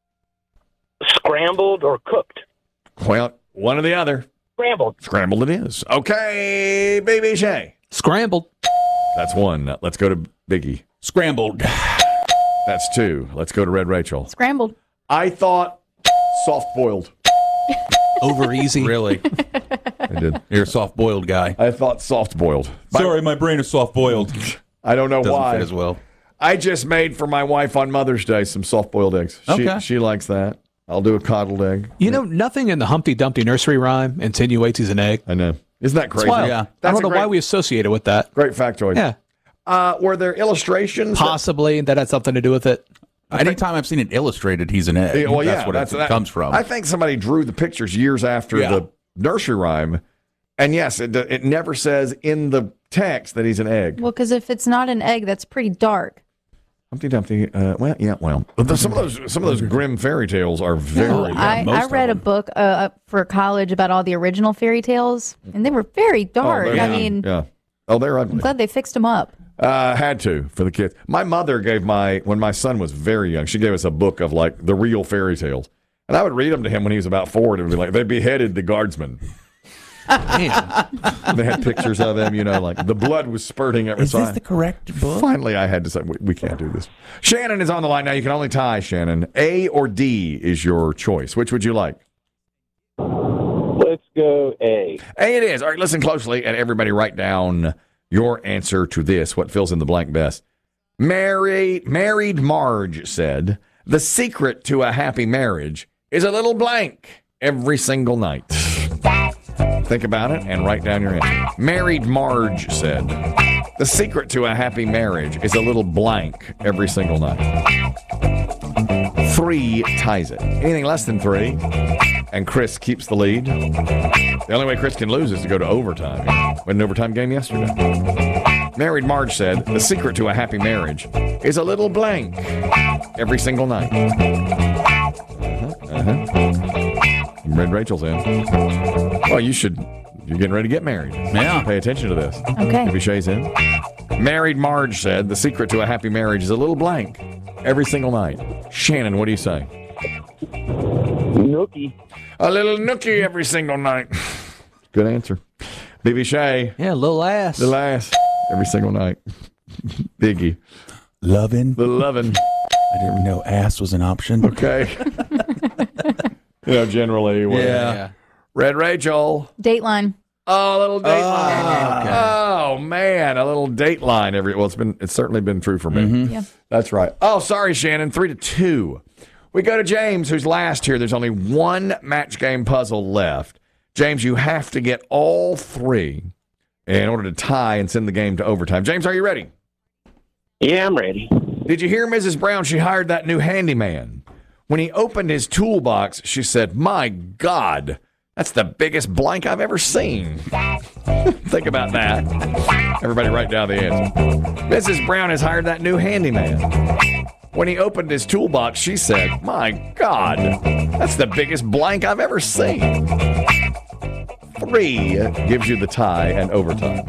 Scrambled or cooked? Well, one or the other. Scrambled. Scrambled it is. Okay, Baby Shay. Scrambled. That's one. Let's go to Biggie. Scrambled. That's two. Let's go to Red Rachel. Scrambled. I thought soft-boiled. Over easy. Really? I did. You're a soft-boiled guy. I thought soft-boiled. Sorry, my brain is soft-boiled. I don't know Doesn't why. fit as well. I just made for my wife on Mother's Day some soft-boiled eggs. She, Okay. she likes that. I'll do a coddled egg. You know, nothing in the Humpty Dumpty nursery rhyme insinuates he's an egg. I know. Isn't that crazy? It's wild. Yeah. I That's don't a know great- why we associate it with that. Great factoid. Yeah. Uh, were there illustrations? that- Possibly that had something to do with it. Anytime I've seen it illustrated, he's an egg. Yeah, well, that's yeah, what that's, it that comes from. I think somebody drew the pictures years after Yeah. the nursery rhyme. And yes, it, it never says in the text that he's an egg. Well, because if it's not an egg, that's pretty dark. Humpty Dumpty. Uh, well, yeah, well, some of those some of those grim fairy tales are very. No, I, I read a book uh, for college about all the original fairy tales, and they were very dark. Oh, I yeah, mean, yeah. Oh, they're ugly. I'm glad they fixed them up. Uh, had to for the kids. My mother gave my when my son was very young. She gave us a book of like the real fairy tales, and I would read them to him when he was about four. And it would be like they beheaded the guardsman. They had pictures of him, you know, like the blood was spurting every Is this side. the correct book? Finally, I had to say, we, we can't do this. Shannon is on the line now. You can only tie, Shannon. A or D is your choice. Which would you like? Let's go A. A it is. All right, listen closely, and everybody write down your answer to this, what fills in the blank best. Married, married Marge said, the secret to a happy marriage is a little blank every single night. Think about it and write down your answer. Married Marge said, the secret to a happy marriage is a little blank every single night. Three ties it. Anything less than three, and Chris keeps the lead. The only way Chris can lose is to go to overtime. We had an overtime game yesterday. Married Marge said, the secret to a happy marriage is a little blank every single night. Uh-huh, uh-huh. Red Rachel's in. Well, you should You're getting ready to get married. Yeah. Pay attention to this. Okay. Maybe Shay's in. Married Marge said the secret to a happy marriage is a little blank every single night. Shannon, what do you say? Nookie. A little nookie every single night. Good answer. B B Shay. Yeah, little ass. Little ass every single night. Biggie. Lovin'. The lovin'. I didn't even know ass was an option. Okay. You know, generally. what- Yeah. Yeah. Red Rachel. Dateline. Oh, a little date Oh, line. okay. Oh, man. A little date line. Every, well, it's been it's certainly been true for me. Mm-hmm. Yeah. That's right. Oh, sorry, Shannon. Three to two. We go to James, who's last here. There's only one match game puzzle left. James, you have to get all three in order to tie and send the game to overtime. James, are you ready? Yeah, I'm ready. Did you hear Missus Brown? She hired that new handyman. When he opened his toolbox, she said, "My God, that's the biggest blank I've ever seen." Think about that. Everybody write down the answer. Missus Brown has hired that new handyman. When he opened his toolbox, she said, "My God, that's the biggest blank I've ever seen." Three gives you the tie and overtime.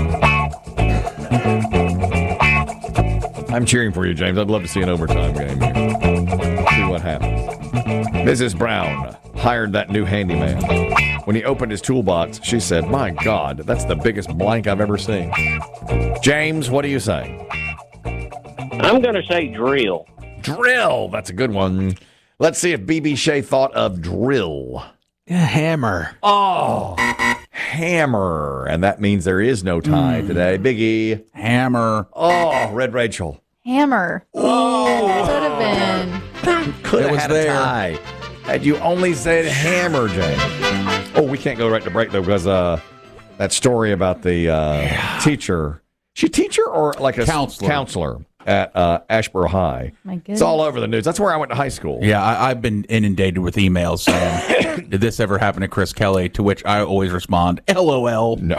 I'm cheering for you, James. I'd love to see an overtime game here. See what happens. Missus Brown hired that new handyman. When he opened his toolbox, she said, "My God, that's the biggest blank I've ever seen." James, what do you say? I'm going to say drill. Drill. That's a good one. Let's see if B B Shay thought of drill. Yeah, hammer. Oh, hammer. And that means there is no tie today. Biggie. Hammer. Oh, Red Rachel. Hammer. Oh. Could have been. Could It have was had there. a tie. Had you only said hammer, James. Oh, we can't go right to break, though, because uh, that story about the uh, yeah. teacher. She a teacher or like a counselor, counselor at uh, Ashboro High? My goodness. It's all over the news. That's where I went to high school. Yeah, I, I've been inundated with emails saying, "Did this ever happen to Chris Kelly?" To which I always respond, "LOL." No.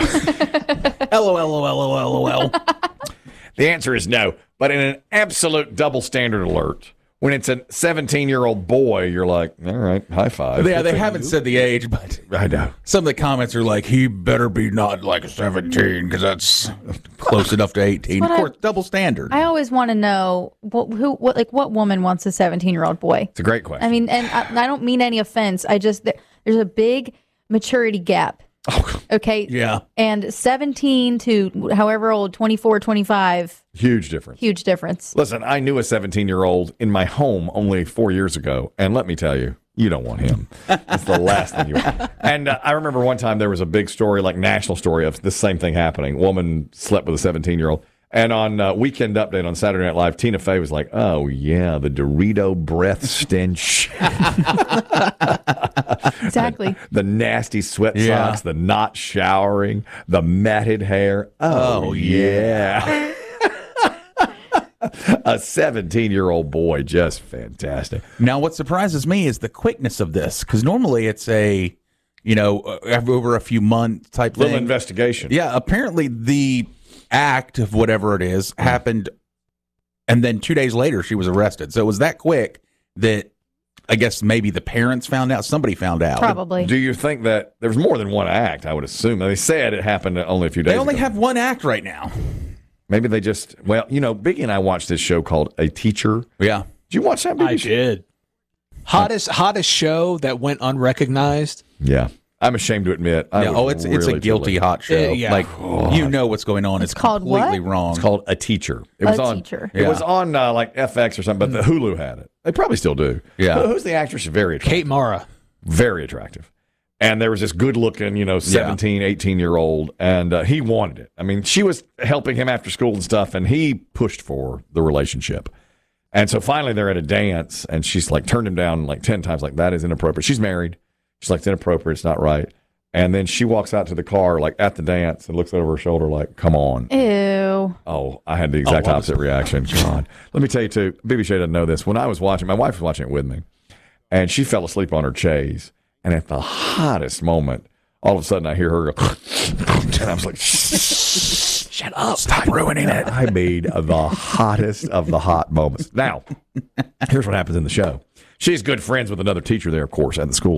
LOL. The answer is no. But in an absolute double standard alert, when it's a seventeen-year-old boy, you're like, all right, high five. Yeah, they haven't said the age, but I know. Some of the comments are like, he better be not like seventeen because that's close enough to eighteen. Of course, I, double standard. I always want to know what, who, what, like, what woman wants a seventeen-year-old boy? It's a great question. I mean, and I, I don't mean any offense. I just there, there's a big maturity gap. Oh, okay. Yeah. And seventeen to however old, twenty-four, twenty-five. Huge difference. Huge difference. Listen, I knew a seventeen-year-old in my home only four years ago, and let me tell you, you don't want him. It's the last thing you want. And uh, I remember one time there was a big story, like national story, of the same thing happening. Woman slept with a seventeen-year-old. And on uh, Weekend Update on Saturday Night Live, Tina Fey was like, "Oh, yeah, the Dorito breath stench." Exactly. The, the nasty sweat Yeah. socks, the not showering, the matted hair. Oh, Oh, yeah. A seventeen-year-old boy, just fantastic. Now, what surprises me is the quickness of this, because normally it's a, you know, uh, over a few months type Little thing. investigation. Yeah, apparently the act of whatever it is happened, and then two days later she was arrested. So it was that quick that I guess maybe the parents found out, somebody found out. Probably. Do you think that there was more than one act? I would assume. They said it happened only a few days They only ago. have one act right now. Maybe they just, well, you know, Biggie and I watched this show called A Teacher. Yeah. Did you watch that, Biggie? I did. Hottest hottest show that went unrecognized. Yeah. I'm ashamed to admit. I Yeah, was oh, it's it's a really guilty chilly. hot show. Uh, yeah. Like you know what's going on. It's, It's called completely what? wrong. It's called A Teacher. It A was on. Teacher. It Yeah. was on uh, like F X or something, but the Hulu had it. They probably still do. Yeah. Who- Who's the actress? Very attractive. Kate Mara. Very attractive. And there was this good-looking, you know, seventeen, eighteen-year-old, and uh, he wanted it. I mean, she was helping him after school and stuff, and he pushed for the relationship. And so finally they're at a dance, and she's like turned him down like ten times, like, that is inappropriate. She's married. She's like, it's inappropriate. It's not right. And then she walks out to the car, like, at the dance and looks over her shoulder like, come on. Ew. Oh, I had the exact Oh, opposite reaction. God. Let me tell you, too, B B Shay doesn't know this. When I was watching, my wife was watching it with me, and she fell asleep on her chaise. And at the hottest moment, all of a sudden I hear her go, and I was like, shut up. Stop ruining it. I made the hottest of the hot moments. Now, here's what happens in the show. She's good friends with another teacher there, of course, at the school.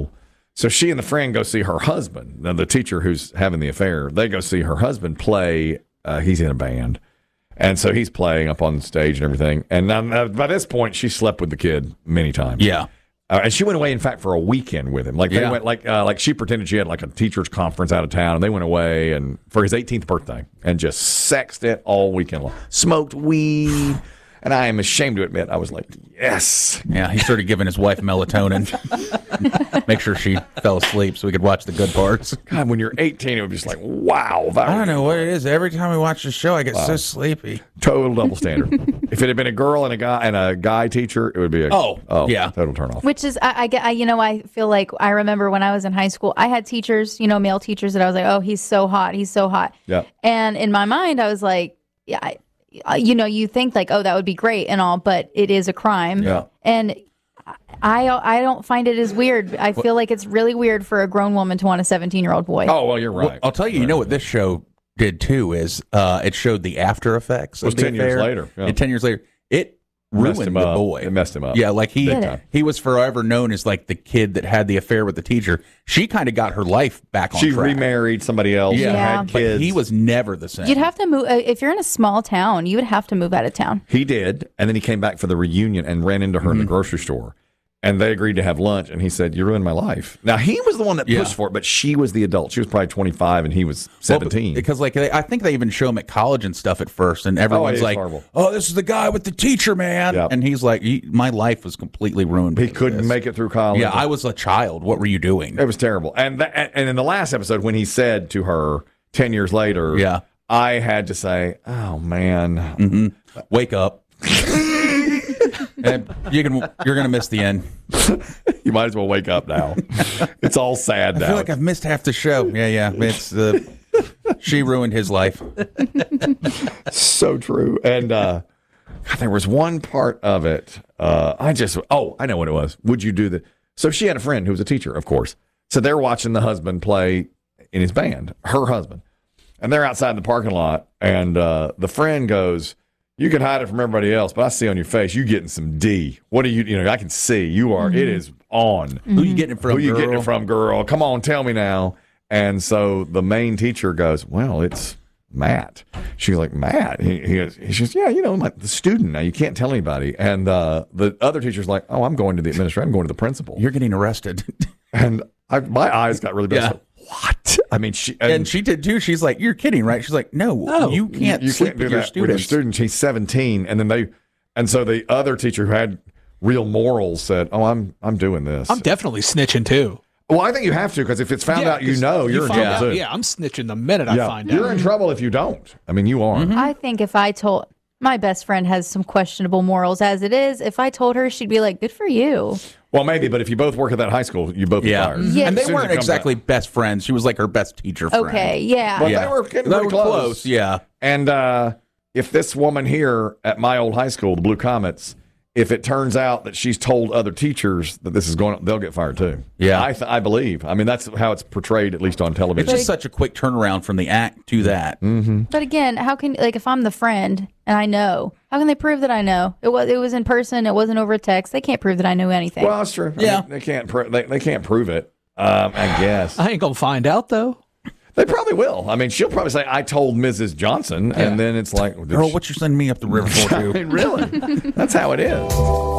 So she and the friend go see her husband. Now, the teacher who's having the affair, they go see her husband play. Uh, he's in a band. And so he's playing up on stage and everything. And now, now, by this point, she slept with the kid many times. Yeah. Uh, and she went away, in fact, for a weekend with him. Like they Yeah. went, like uh, like she pretended she had like a teachers' conference out of town, and they went away and for his eighteenth birthday and just sexed it all weekend long. Smoked weed, and I am ashamed to admit I was like, yes. Yeah, he started giving his wife melatonin. Make sure she fell asleep so we could watch the good parts. God, when you're eighteen, it would be just like, wow. That I don't know what it is. Every time we watch the show, I get Wow. so sleepy. Total double standard. If it had been a girl and a guy and a guy teacher, it would be a Oh, yeah. total turn off. Which is, I, I get, I, you know, I feel like I remember when I was in high school, I had teachers, you know, male teachers that I was like, oh, he's so hot, he's so hot. Yeah. And in my mind, I was like, yeah, I, uh, you know, you think like, oh, that would be great and all, but it is a crime. Yeah. And I, I don't find it as weird. I feel like it's really weird for a grown woman to want a seventeen-year-old boy. Oh, well, you're right. Well, I'll tell you, you know what this show did too is uh, it showed the after effects. It was of the ten years affair. later, yeah. And ten years later, it Messed ruined him the up. boy. It messed him up. Yeah, like he Big time. he was forever known as like the kid that had the affair with the teacher. She kind of got her life back on She track. remarried somebody else. Yeah, Yeah. Had but kids. he was never the same. You'd have to move, uh, if you're in a small town, you would have to move out of town. He did, and then he came back for the reunion and ran into her Mm-hmm. in the grocery store. And they agreed to have lunch, and he said, "You ruined my life." Now he was the one that Yeah. pushed for it, but she was the adult. She was probably twenty-five, and he was seventeen. Well, because like they, I think they even show him at college and stuff at first, and everyone's it's like, horrible. "Oh, this is the guy with the teacher, man," Yep. and he's like, he, "My life was completely ruined." He because of couldn't this." make it through college. Yeah, I was a child. What were you doing? It was terrible. And that, and in the last episode, when he said to her ten years later, Yeah. I had to say, "Oh man, hmm Wake up. And you can, you're going to miss the end. you might as well wake up now." It's all sad I now. feel like I've missed half the show. Yeah, yeah. It's uh, she ruined his life. So true. And uh, God, there was one part of it. Uh, I just, oh, I know what it was. Would you do that? So she had a friend who was a teacher, of course. So they're watching the husband play in his band, her husband. And they're outside the parking lot. And uh, the friend goes, "You can hide it from everybody else, but I see on your face, you getting some D. What are you, you know, I can see you are, it is on. Who you getting it from, Who you getting girl? it from, girl? Come on, tell me now." And so the main teacher goes, "Well, it's Matt." She's like, "Matt?" He, he, goes, he says, "Yeah, you know, like the student now. You can't tell anybody." And uh, the other teacher's like, "Oh, I'm going to the administrator. I'm going to the principal." You're getting arrested. And I, my eyes got really bad. Yeah. I was like, what? I mean, she And she did too. She's like, "You're kidding, right?" She's like, "No, No, you can't you sleep can't do with your that with your students." students. He's seventeen, and then they, and so the other teacher who had real morals said, "Oh, I'm I'm doing this." I'm definitely snitching too. Well, I think you have to, because if it's found Yeah, out, you 'cause know you're in find trouble out- too. Yeah, I'm snitching the minute I Yeah, find you're out. in trouble if you don't. I mean, you are. I think if I told my best friend has some questionable morals as it is, if I told her, she'd be like, "Good for you." Well, maybe, but if you both work at that high school, you both Yeah, be fired. Yeah. and they As soon as weren't it comes exactly out. best friends. She was like her best teacher friend. Okay, yeah. But Yeah. they were getting They pretty were close. close, yeah. And uh, if this woman here at my old high school, the Blue Comets, if it turns out that she's told other teachers that this is going on, they'll get fired too. Yeah. I, th- I believe. I mean, that's how it's portrayed, at least on television. It's just such a quick turnaround from the act to that. Mm-hmm. But again, how can like if I'm the friend and I know, how can they prove that I know? It was it was in person. It wasn't over text. They can't prove that I knew anything. Well, that's true. I Yeah. mean, they can't. Pr- they, they can't prove it. Um, I guess I ain't gonna find out though. They probably will. I mean, she'll probably say, "I told Missus Johnson," and then it's like, Girl, what you sending me up the river for? I Too? mean, really? That's how it is.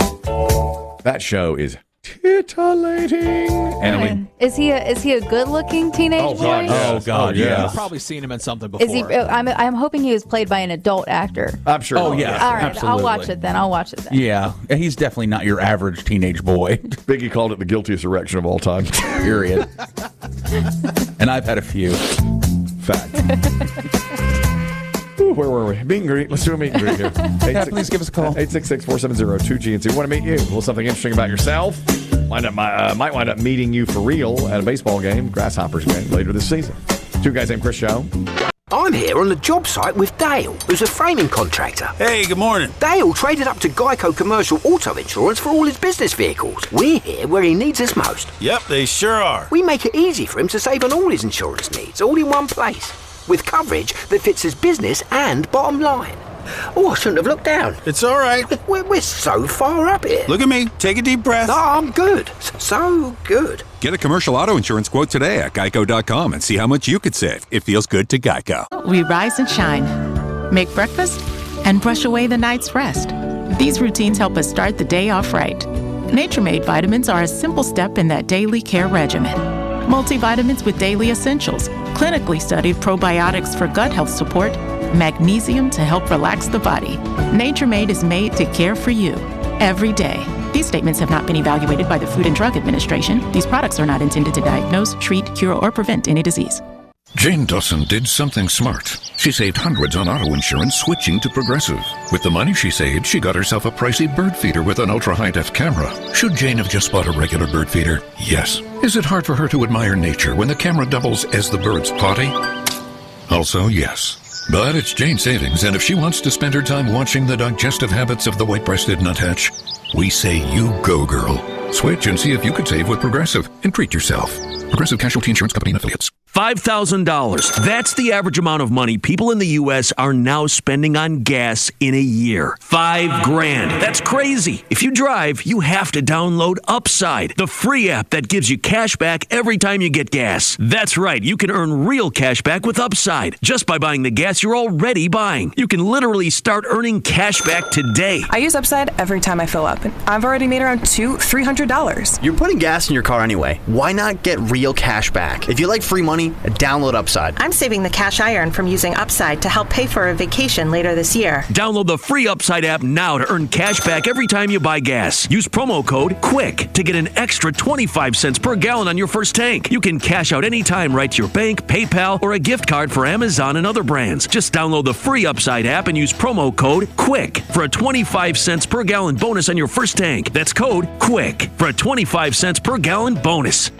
That show is titillating. And I mean, Is he a is he a good looking teenage Oh, boy? God, yes. Oh, God, Oh, yes. yeah. You've probably seen him in something before. Is he? I'm I'm hoping he was played by an adult actor. I'm sure. Oh, yeah. All right, absolutely. I'll watch it then. I'll watch it then. Yeah, he's definitely not your average teenage boy. Biggie called it the guiltiest erection of all time. Period. And I've had a few. Fact. Ooh, where were we? Meet and greet. Let's do a meet and greet here. Yeah, please give us a call. eight six six, four seven zero, two G N C. Want to meet you? A little something interesting about yourself. Wind up, uh, might wind up meeting you for real at a baseball game, Grasshoppers game, later this season. Two guys named Chris Show. I'm here on the job site with Dale, who's a framing contractor. Hey, good morning. Dale traded up to Geico Commercial Auto Insurance for all his business vehicles. We're here where he needs us most. Yep, they sure are. We make it easy for him to save on all his insurance needs, all in one place, with coverage that fits his business and bottom line. Oh, I shouldn't have looked down. It's all right. We're, we're so far up here. Look at me. Take a deep breath. Oh, I'm good. So good. Get a commercial auto insurance quote today at geico dot com and see how much you could save. It feels good to Geico. We rise and shine, make breakfast, and brush away the night's rest. These routines help us start the day off right. Nature Made vitamins are a simple step in that daily care regimen. Multivitamins with daily essentials, clinically studied probiotics for gut health support, magnesium to help relax the body. Nature Made is made to care for you every day. These statements have not been evaluated by the Food and Drug Administration. These products are not intended to diagnose, treat, cure, or prevent any disease. Jane Dawson did something smart. She saved hundreds on auto insurance switching to Progressive. With the money she saved, she got herself a pricey bird feeder with an ultra-high-def camera. Should Jane have just bought a regular bird feeder? Yes. Is it hard for her to admire nature when the camera doubles as the bird's potty? Also, yes. But it's Jane savings, and if she wants to spend her time watching the digestive habits of the white-breasted nuthatch, we say you go, girl. Switch and see if you could save with Progressive and treat yourself. Progressive Casualty Insurance Company and Affiliates. five thousand dollars. That's the average amount of money people in the U S are now spending on gas in a year. Five grand. That's crazy. If you drive, you have to download Upside, the free app that gives you cash back every time you get gas. That's right. You can earn real cash back with Upside just by buying the gas you're already buying. You can literally start earning cash back today. I use Upside every time I fill up, and I've already made around two, three hundred dollars. You're putting gas in your car anyway. Why not get real cash back? If you like free money, download Upside. I'm saving the cash I earn from using Upside to help pay for a vacation later this year. Download the free Upside app now to earn cash back every time you buy gas. Use promo code QUICK to get an extra twenty-five cents per gallon on your first tank. You can cash out anytime right to your bank, PayPal, or a gift card for Amazon and other brands. Just download the free Upside app and use promo code QUICK for a twenty-five cents per gallon bonus on your first tank. That's code QUICK for a twenty-five cents per gallon bonus.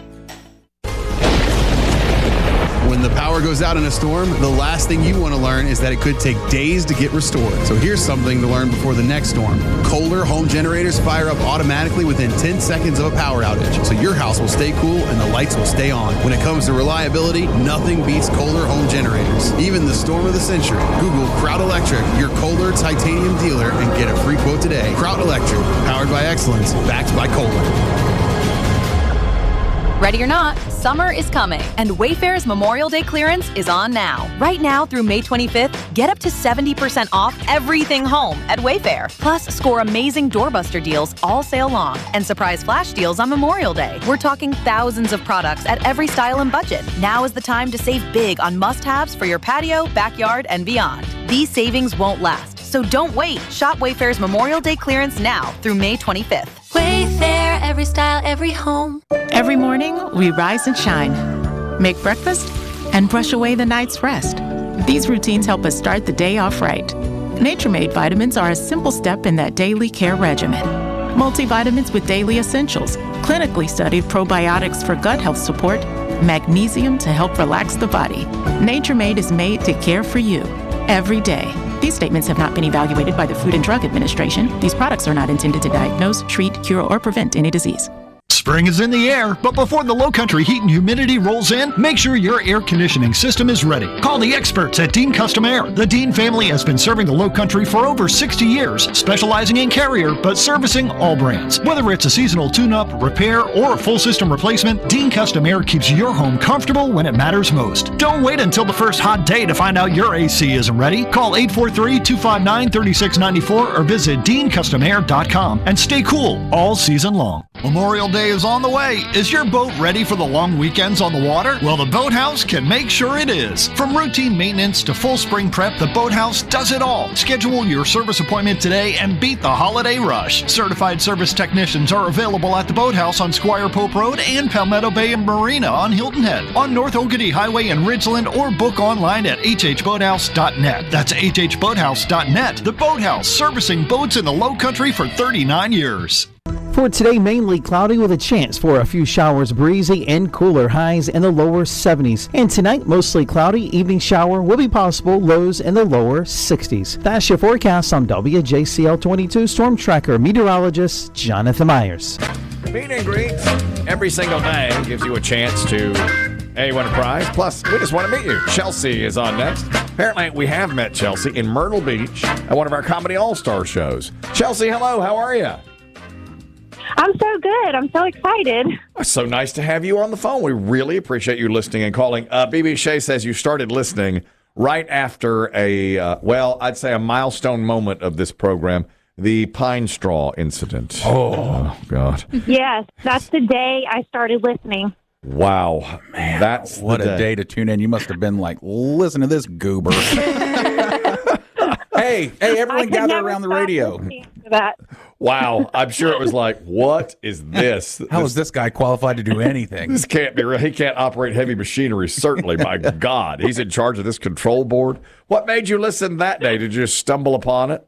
When the power goes out in a storm, the last thing you want to learn is that it could take days to get restored. So here's something to learn before the next storm. Kohler home generators fire up automatically within ten seconds of a power outage, so your house will stay cool and the lights will stay on. When it comes to reliability, nothing beats Kohler home generators. Even the storm of the century. Google Kraut Electric, your Kohler titanium dealer, and get a free quote today. Kraut Electric, powered by excellence, backed by Kohler. Ready or not, summer is coming, and Wayfair's Memorial Day clearance is on now. Right now through May twenty-fifth, get up to seventy percent off everything home at Wayfair. Plus, score amazing doorbuster deals all sale long and surprise flash deals on Memorial Day. We're talking thousands of products at every style and budget. Now is the time to save big on must-haves for your patio, backyard, and beyond. These savings won't last, so don't wait. Shop Wayfair's Memorial Day clearance now through May twenty-fifth. Wayfair, every style, every home. Every morning, we rise and shine, make breakfast, and brush away the night's rest. These routines help us start the day off right. Nature Made vitamins are a simple step in that daily care regimen. Multivitamins with daily essentials, clinically studied probiotics for gut health support, magnesium to help relax the body. Nature Made is made to care for you every day. These statements have not been evaluated by the Food and Drug Administration. These products are not intended to diagnose, treat, cure, or prevent any disease. Spring is in the air, but before the low-country heat and humidity rolls in, make sure your air conditioning system is ready. Call the experts at Dean Custom Air. The Dean family has been serving the low-country for over sixty years, specializing in Carrier, but servicing all brands. Whether it's a seasonal tune-up, repair, or a full system replacement, Dean Custom Air keeps your home comfortable when it matters most. Don't wait until the first hot day to find out your A C isn't ready. Call eight four three, two five nine, three six nine four or visit dean custom air dot com and stay cool all season long. Memorial Day is on the way. Is your boat ready for the long weekends on the water? Well, the Boathouse can make sure it is. From routine maintenance to full spring prep, the Boathouse does it all. Schedule your service appointment today and beat the holiday rush. Certified service technicians are available at the Boathouse on Squire Pope Road and Palmetto Bay and Marina on Hilton Head, on North Oakady Highway in Ridgeland, or book online at h h boathouse dot net. That's h h boathouse dot net. The Boathouse, servicing boats in the Low Country for thirty-nine years. For today, mainly cloudy with a chance for a few showers, breezy and cooler, highs in the lower seventies. And tonight, mostly cloudy, evening shower will be possible, lows in the lower sixties. That's your forecast on W J C L twenty-two Storm Tracker meteorologist Jonathan Myers. Meet and greets every single day gives you a chance to Hey, you win a prize. Plus, we just want to meet you. Chelsea is on next. Apparently, we have met Chelsea in Myrtle Beach at one of our Comedy All-Star shows. Chelsea, hello. How are you? I'm so good. I'm so excited. It's so nice to have you on the phone. We really appreciate you listening and calling. Uh, B B Shea says you started listening right after a, uh, well, I'd say a milestone moment of this program, the pine straw incident. Oh, oh God. Yes, that's the day I started listening. Wow. Man, that's what a day. day to tune in. You must have been like, listen to this goober. hey, hey, everyone gather around the radio. That. Wow. I'm sure it was like, what is this? How this, is this guy qualified to do anything? This can't be real. He can't operate heavy machinery, certainly. My God. He's in charge of this control board. What made you listen that day? Did you just stumble upon it?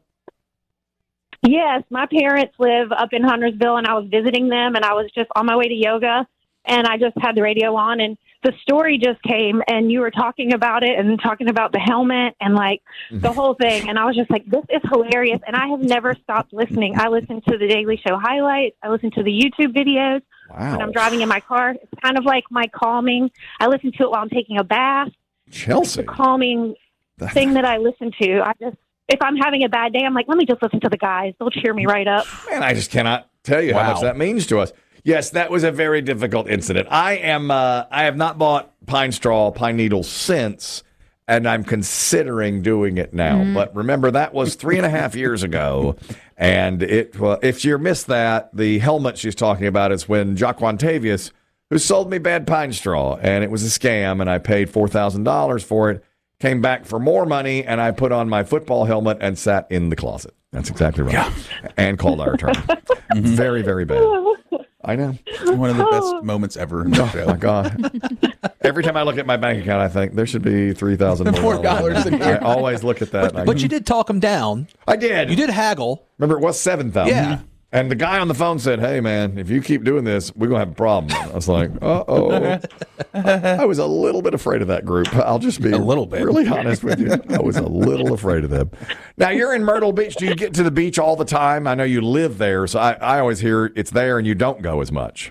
Yes, my parents live up in Huntersville, and I was visiting them, and I was just on my way to yoga, and I just had the radio on, and the story just came, and you were talking about it and talking about the helmet and, like, the whole thing, and I was just like, this is hilarious, and I have never stopped listening. I listen to the Daily Show highlights. I listen to the YouTube videos wow. when I'm driving in my car. It's kind of like my calming. I listen to it while I'm taking a bath. Chelsea. It's a calming thing that I listen to. I just, if I'm having a bad day, I'm like, let me just listen to the guys. They'll cheer me right up. Man, I just cannot tell you wow. how much that means to us. Yes, that was a very difficult incident. I am. Uh, I have not bought pine straw, pine needles since, and I'm considering doing it now. Mm-hmm. But remember, that was three and a half years ago, and it. Uh, if you missed that, the helmet she's talking about is when Jaquantavius, who sold me bad pine straw, and it was a scam, and I paid four thousand dollars for it. Came back for more money, and I put on my football helmet and sat in the closet. That's exactly right. Yeah. And called our attorney. mm-hmm. Very, very bad. I know. One of the best moments ever in the show. Oh, my God. Every time I look at my bank account, I think there should be three thousand dollars more dollars in here. I always look at that. But, but you did talk him down. I did. You did haggle. Remember, it was seven thousand dollars. Yeah. And the guy on the phone said, hey, man, if you keep doing this, we're going to have a problem. I was like, uh-oh. I was a little bit afraid of that group. I'll just be a little bit. really honest with you. I was a little afraid of them. Now, you're in Myrtle Beach. Do you get to the beach all the time? I know you live there, so I, I always hear it's there and you don't go as much.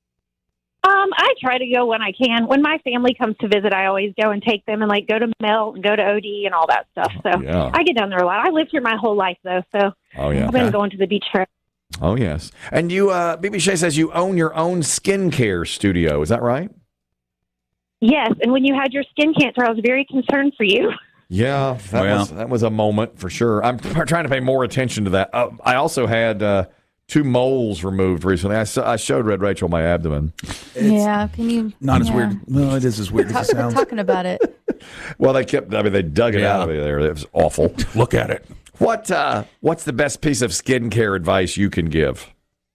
Um, I try to go when I can. When my family comes to visit, I always go and take them and, like, go to Mel and go to O D and all that stuff. So yeah. I get down there a lot. I lived here my whole life, though, so oh, yeah. I've been okay. going to the beach for Oh, yes. And you, uh, B B Shea says you own your own skincare studio. Is that right? Yes. And when you had your skin cancer, I was very concerned for you. Yeah, that, well. was, that was a moment for sure. I'm t- trying to pay more attention to that. Uh, I also had uh, two moles removed recently. I, I showed Red Rachel my abdomen. It's yeah, can you? Not yeah. as weird. No, it is as weird as it sounds. Talking about it. Well, they kept, I mean, they dug it yeah. out of me there. It was awful. Look at it. What uh, What's the best piece of skincare advice you can give?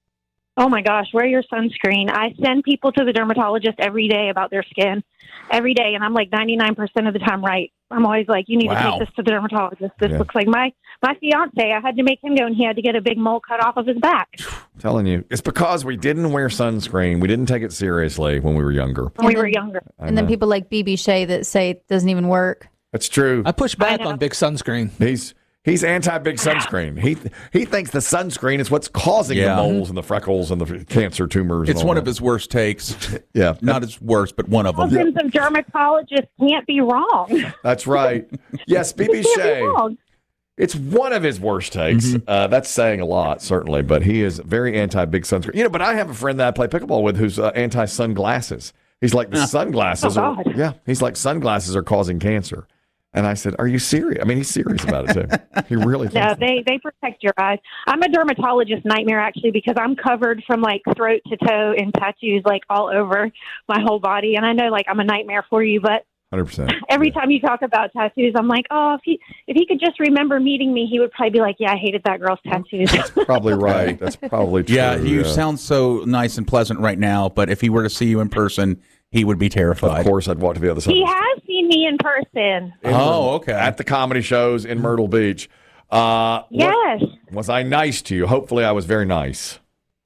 Oh, my gosh, wear your sunscreen. I send people to the dermatologist every day about their skin, every day, and I'm like ninety-nine percent of the time right. I'm always like, you need wow. to take this to the dermatologist. This yeah. looks like my, my fiance. I had to make him go, and he had to get a big mole cut off of his back. I'm telling you, it's because we didn't wear sunscreen. We didn't take it seriously when we were younger. When we were younger. And then people like B B Shea that say it doesn't even work. That's true. I push back I on big sunscreen. He's... He's anti-big sunscreen. He he thinks the sunscreen is what's causing yeah. the moles and the freckles and the cancer tumors. It's and all one that. of his worst takes. yeah. Not his worst, but one of them. Thousands of dermatologists can't be wrong. That's right. Yes, B B Shea. It's one of his worst takes. Mm-hmm. Uh, that's saying a lot, certainly, but he is very anti-big sunscreen. You know, but I have a friend that I play pickleball with who's uh, anti-sunglasses. He's like, the yeah. sunglasses oh, are, yeah, he's like, sunglasses are causing cancer. And I said, are you serious? I mean, he's serious about it, too. He really thinks Yeah, they, they protect your eyes. I'm a dermatologist nightmare, actually, because I'm covered from, like, throat to toe in tattoos, like, all over my whole body. And I know, like, I'm a nightmare for you, but one hundred percent. Every yeah. time you talk about tattoos, I'm like, oh, if he if he could just remember meeting me, he would probably be like, yeah, I hated that girl's tattoos. That's probably right. That's probably true. Yeah, you yeah. sound so nice and pleasant right now, but if he were to see you in person, he would be terrified. Of course, I'd walk to the other side. He has seen me in person. In oh, okay. At the comedy shows in Myrtle Beach. Uh, yes. Was, was I nice to you? Hopefully I was very nice.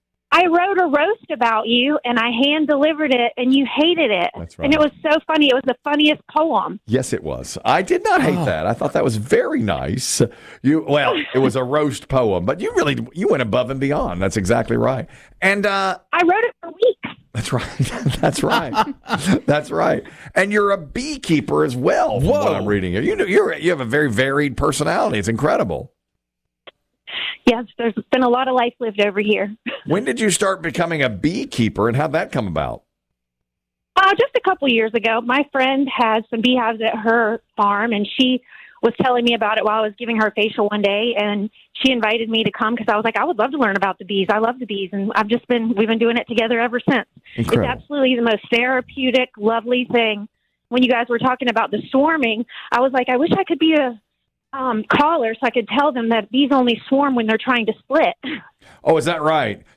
I wrote a roast about you, and I hand-delivered it, and you hated it. That's right. And it was so funny. It was the funniest poem. Yes, it was. I did not hate oh. that. I thought that was very nice. You Well, it was a roast poem, but you really you went above and beyond. That's exactly right. And uh, I wrote it for weeks. That's right. That's right. That's right. And you're a beekeeper as well, from what I'm reading here. You know, you're you have a very varied personality. It's incredible. Yes, there's been a lot of life lived over here. When did you start becoming a beekeeper, and how'd that come about? Uh, just a couple years ago. My friend had some beehives at her farm, and she was telling me about it while I was giving her a facial one day, and she invited me to come because I was like, I would love to learn about the bees. I love the bees, and I've just been, we've been doing it together ever since. Incredible. It's absolutely the most therapeutic, lovely thing. When you guys were talking about the swarming, I was like, I wish I could be a um, caller so I could tell them that bees only swarm when they're trying to split. Oh, is that right?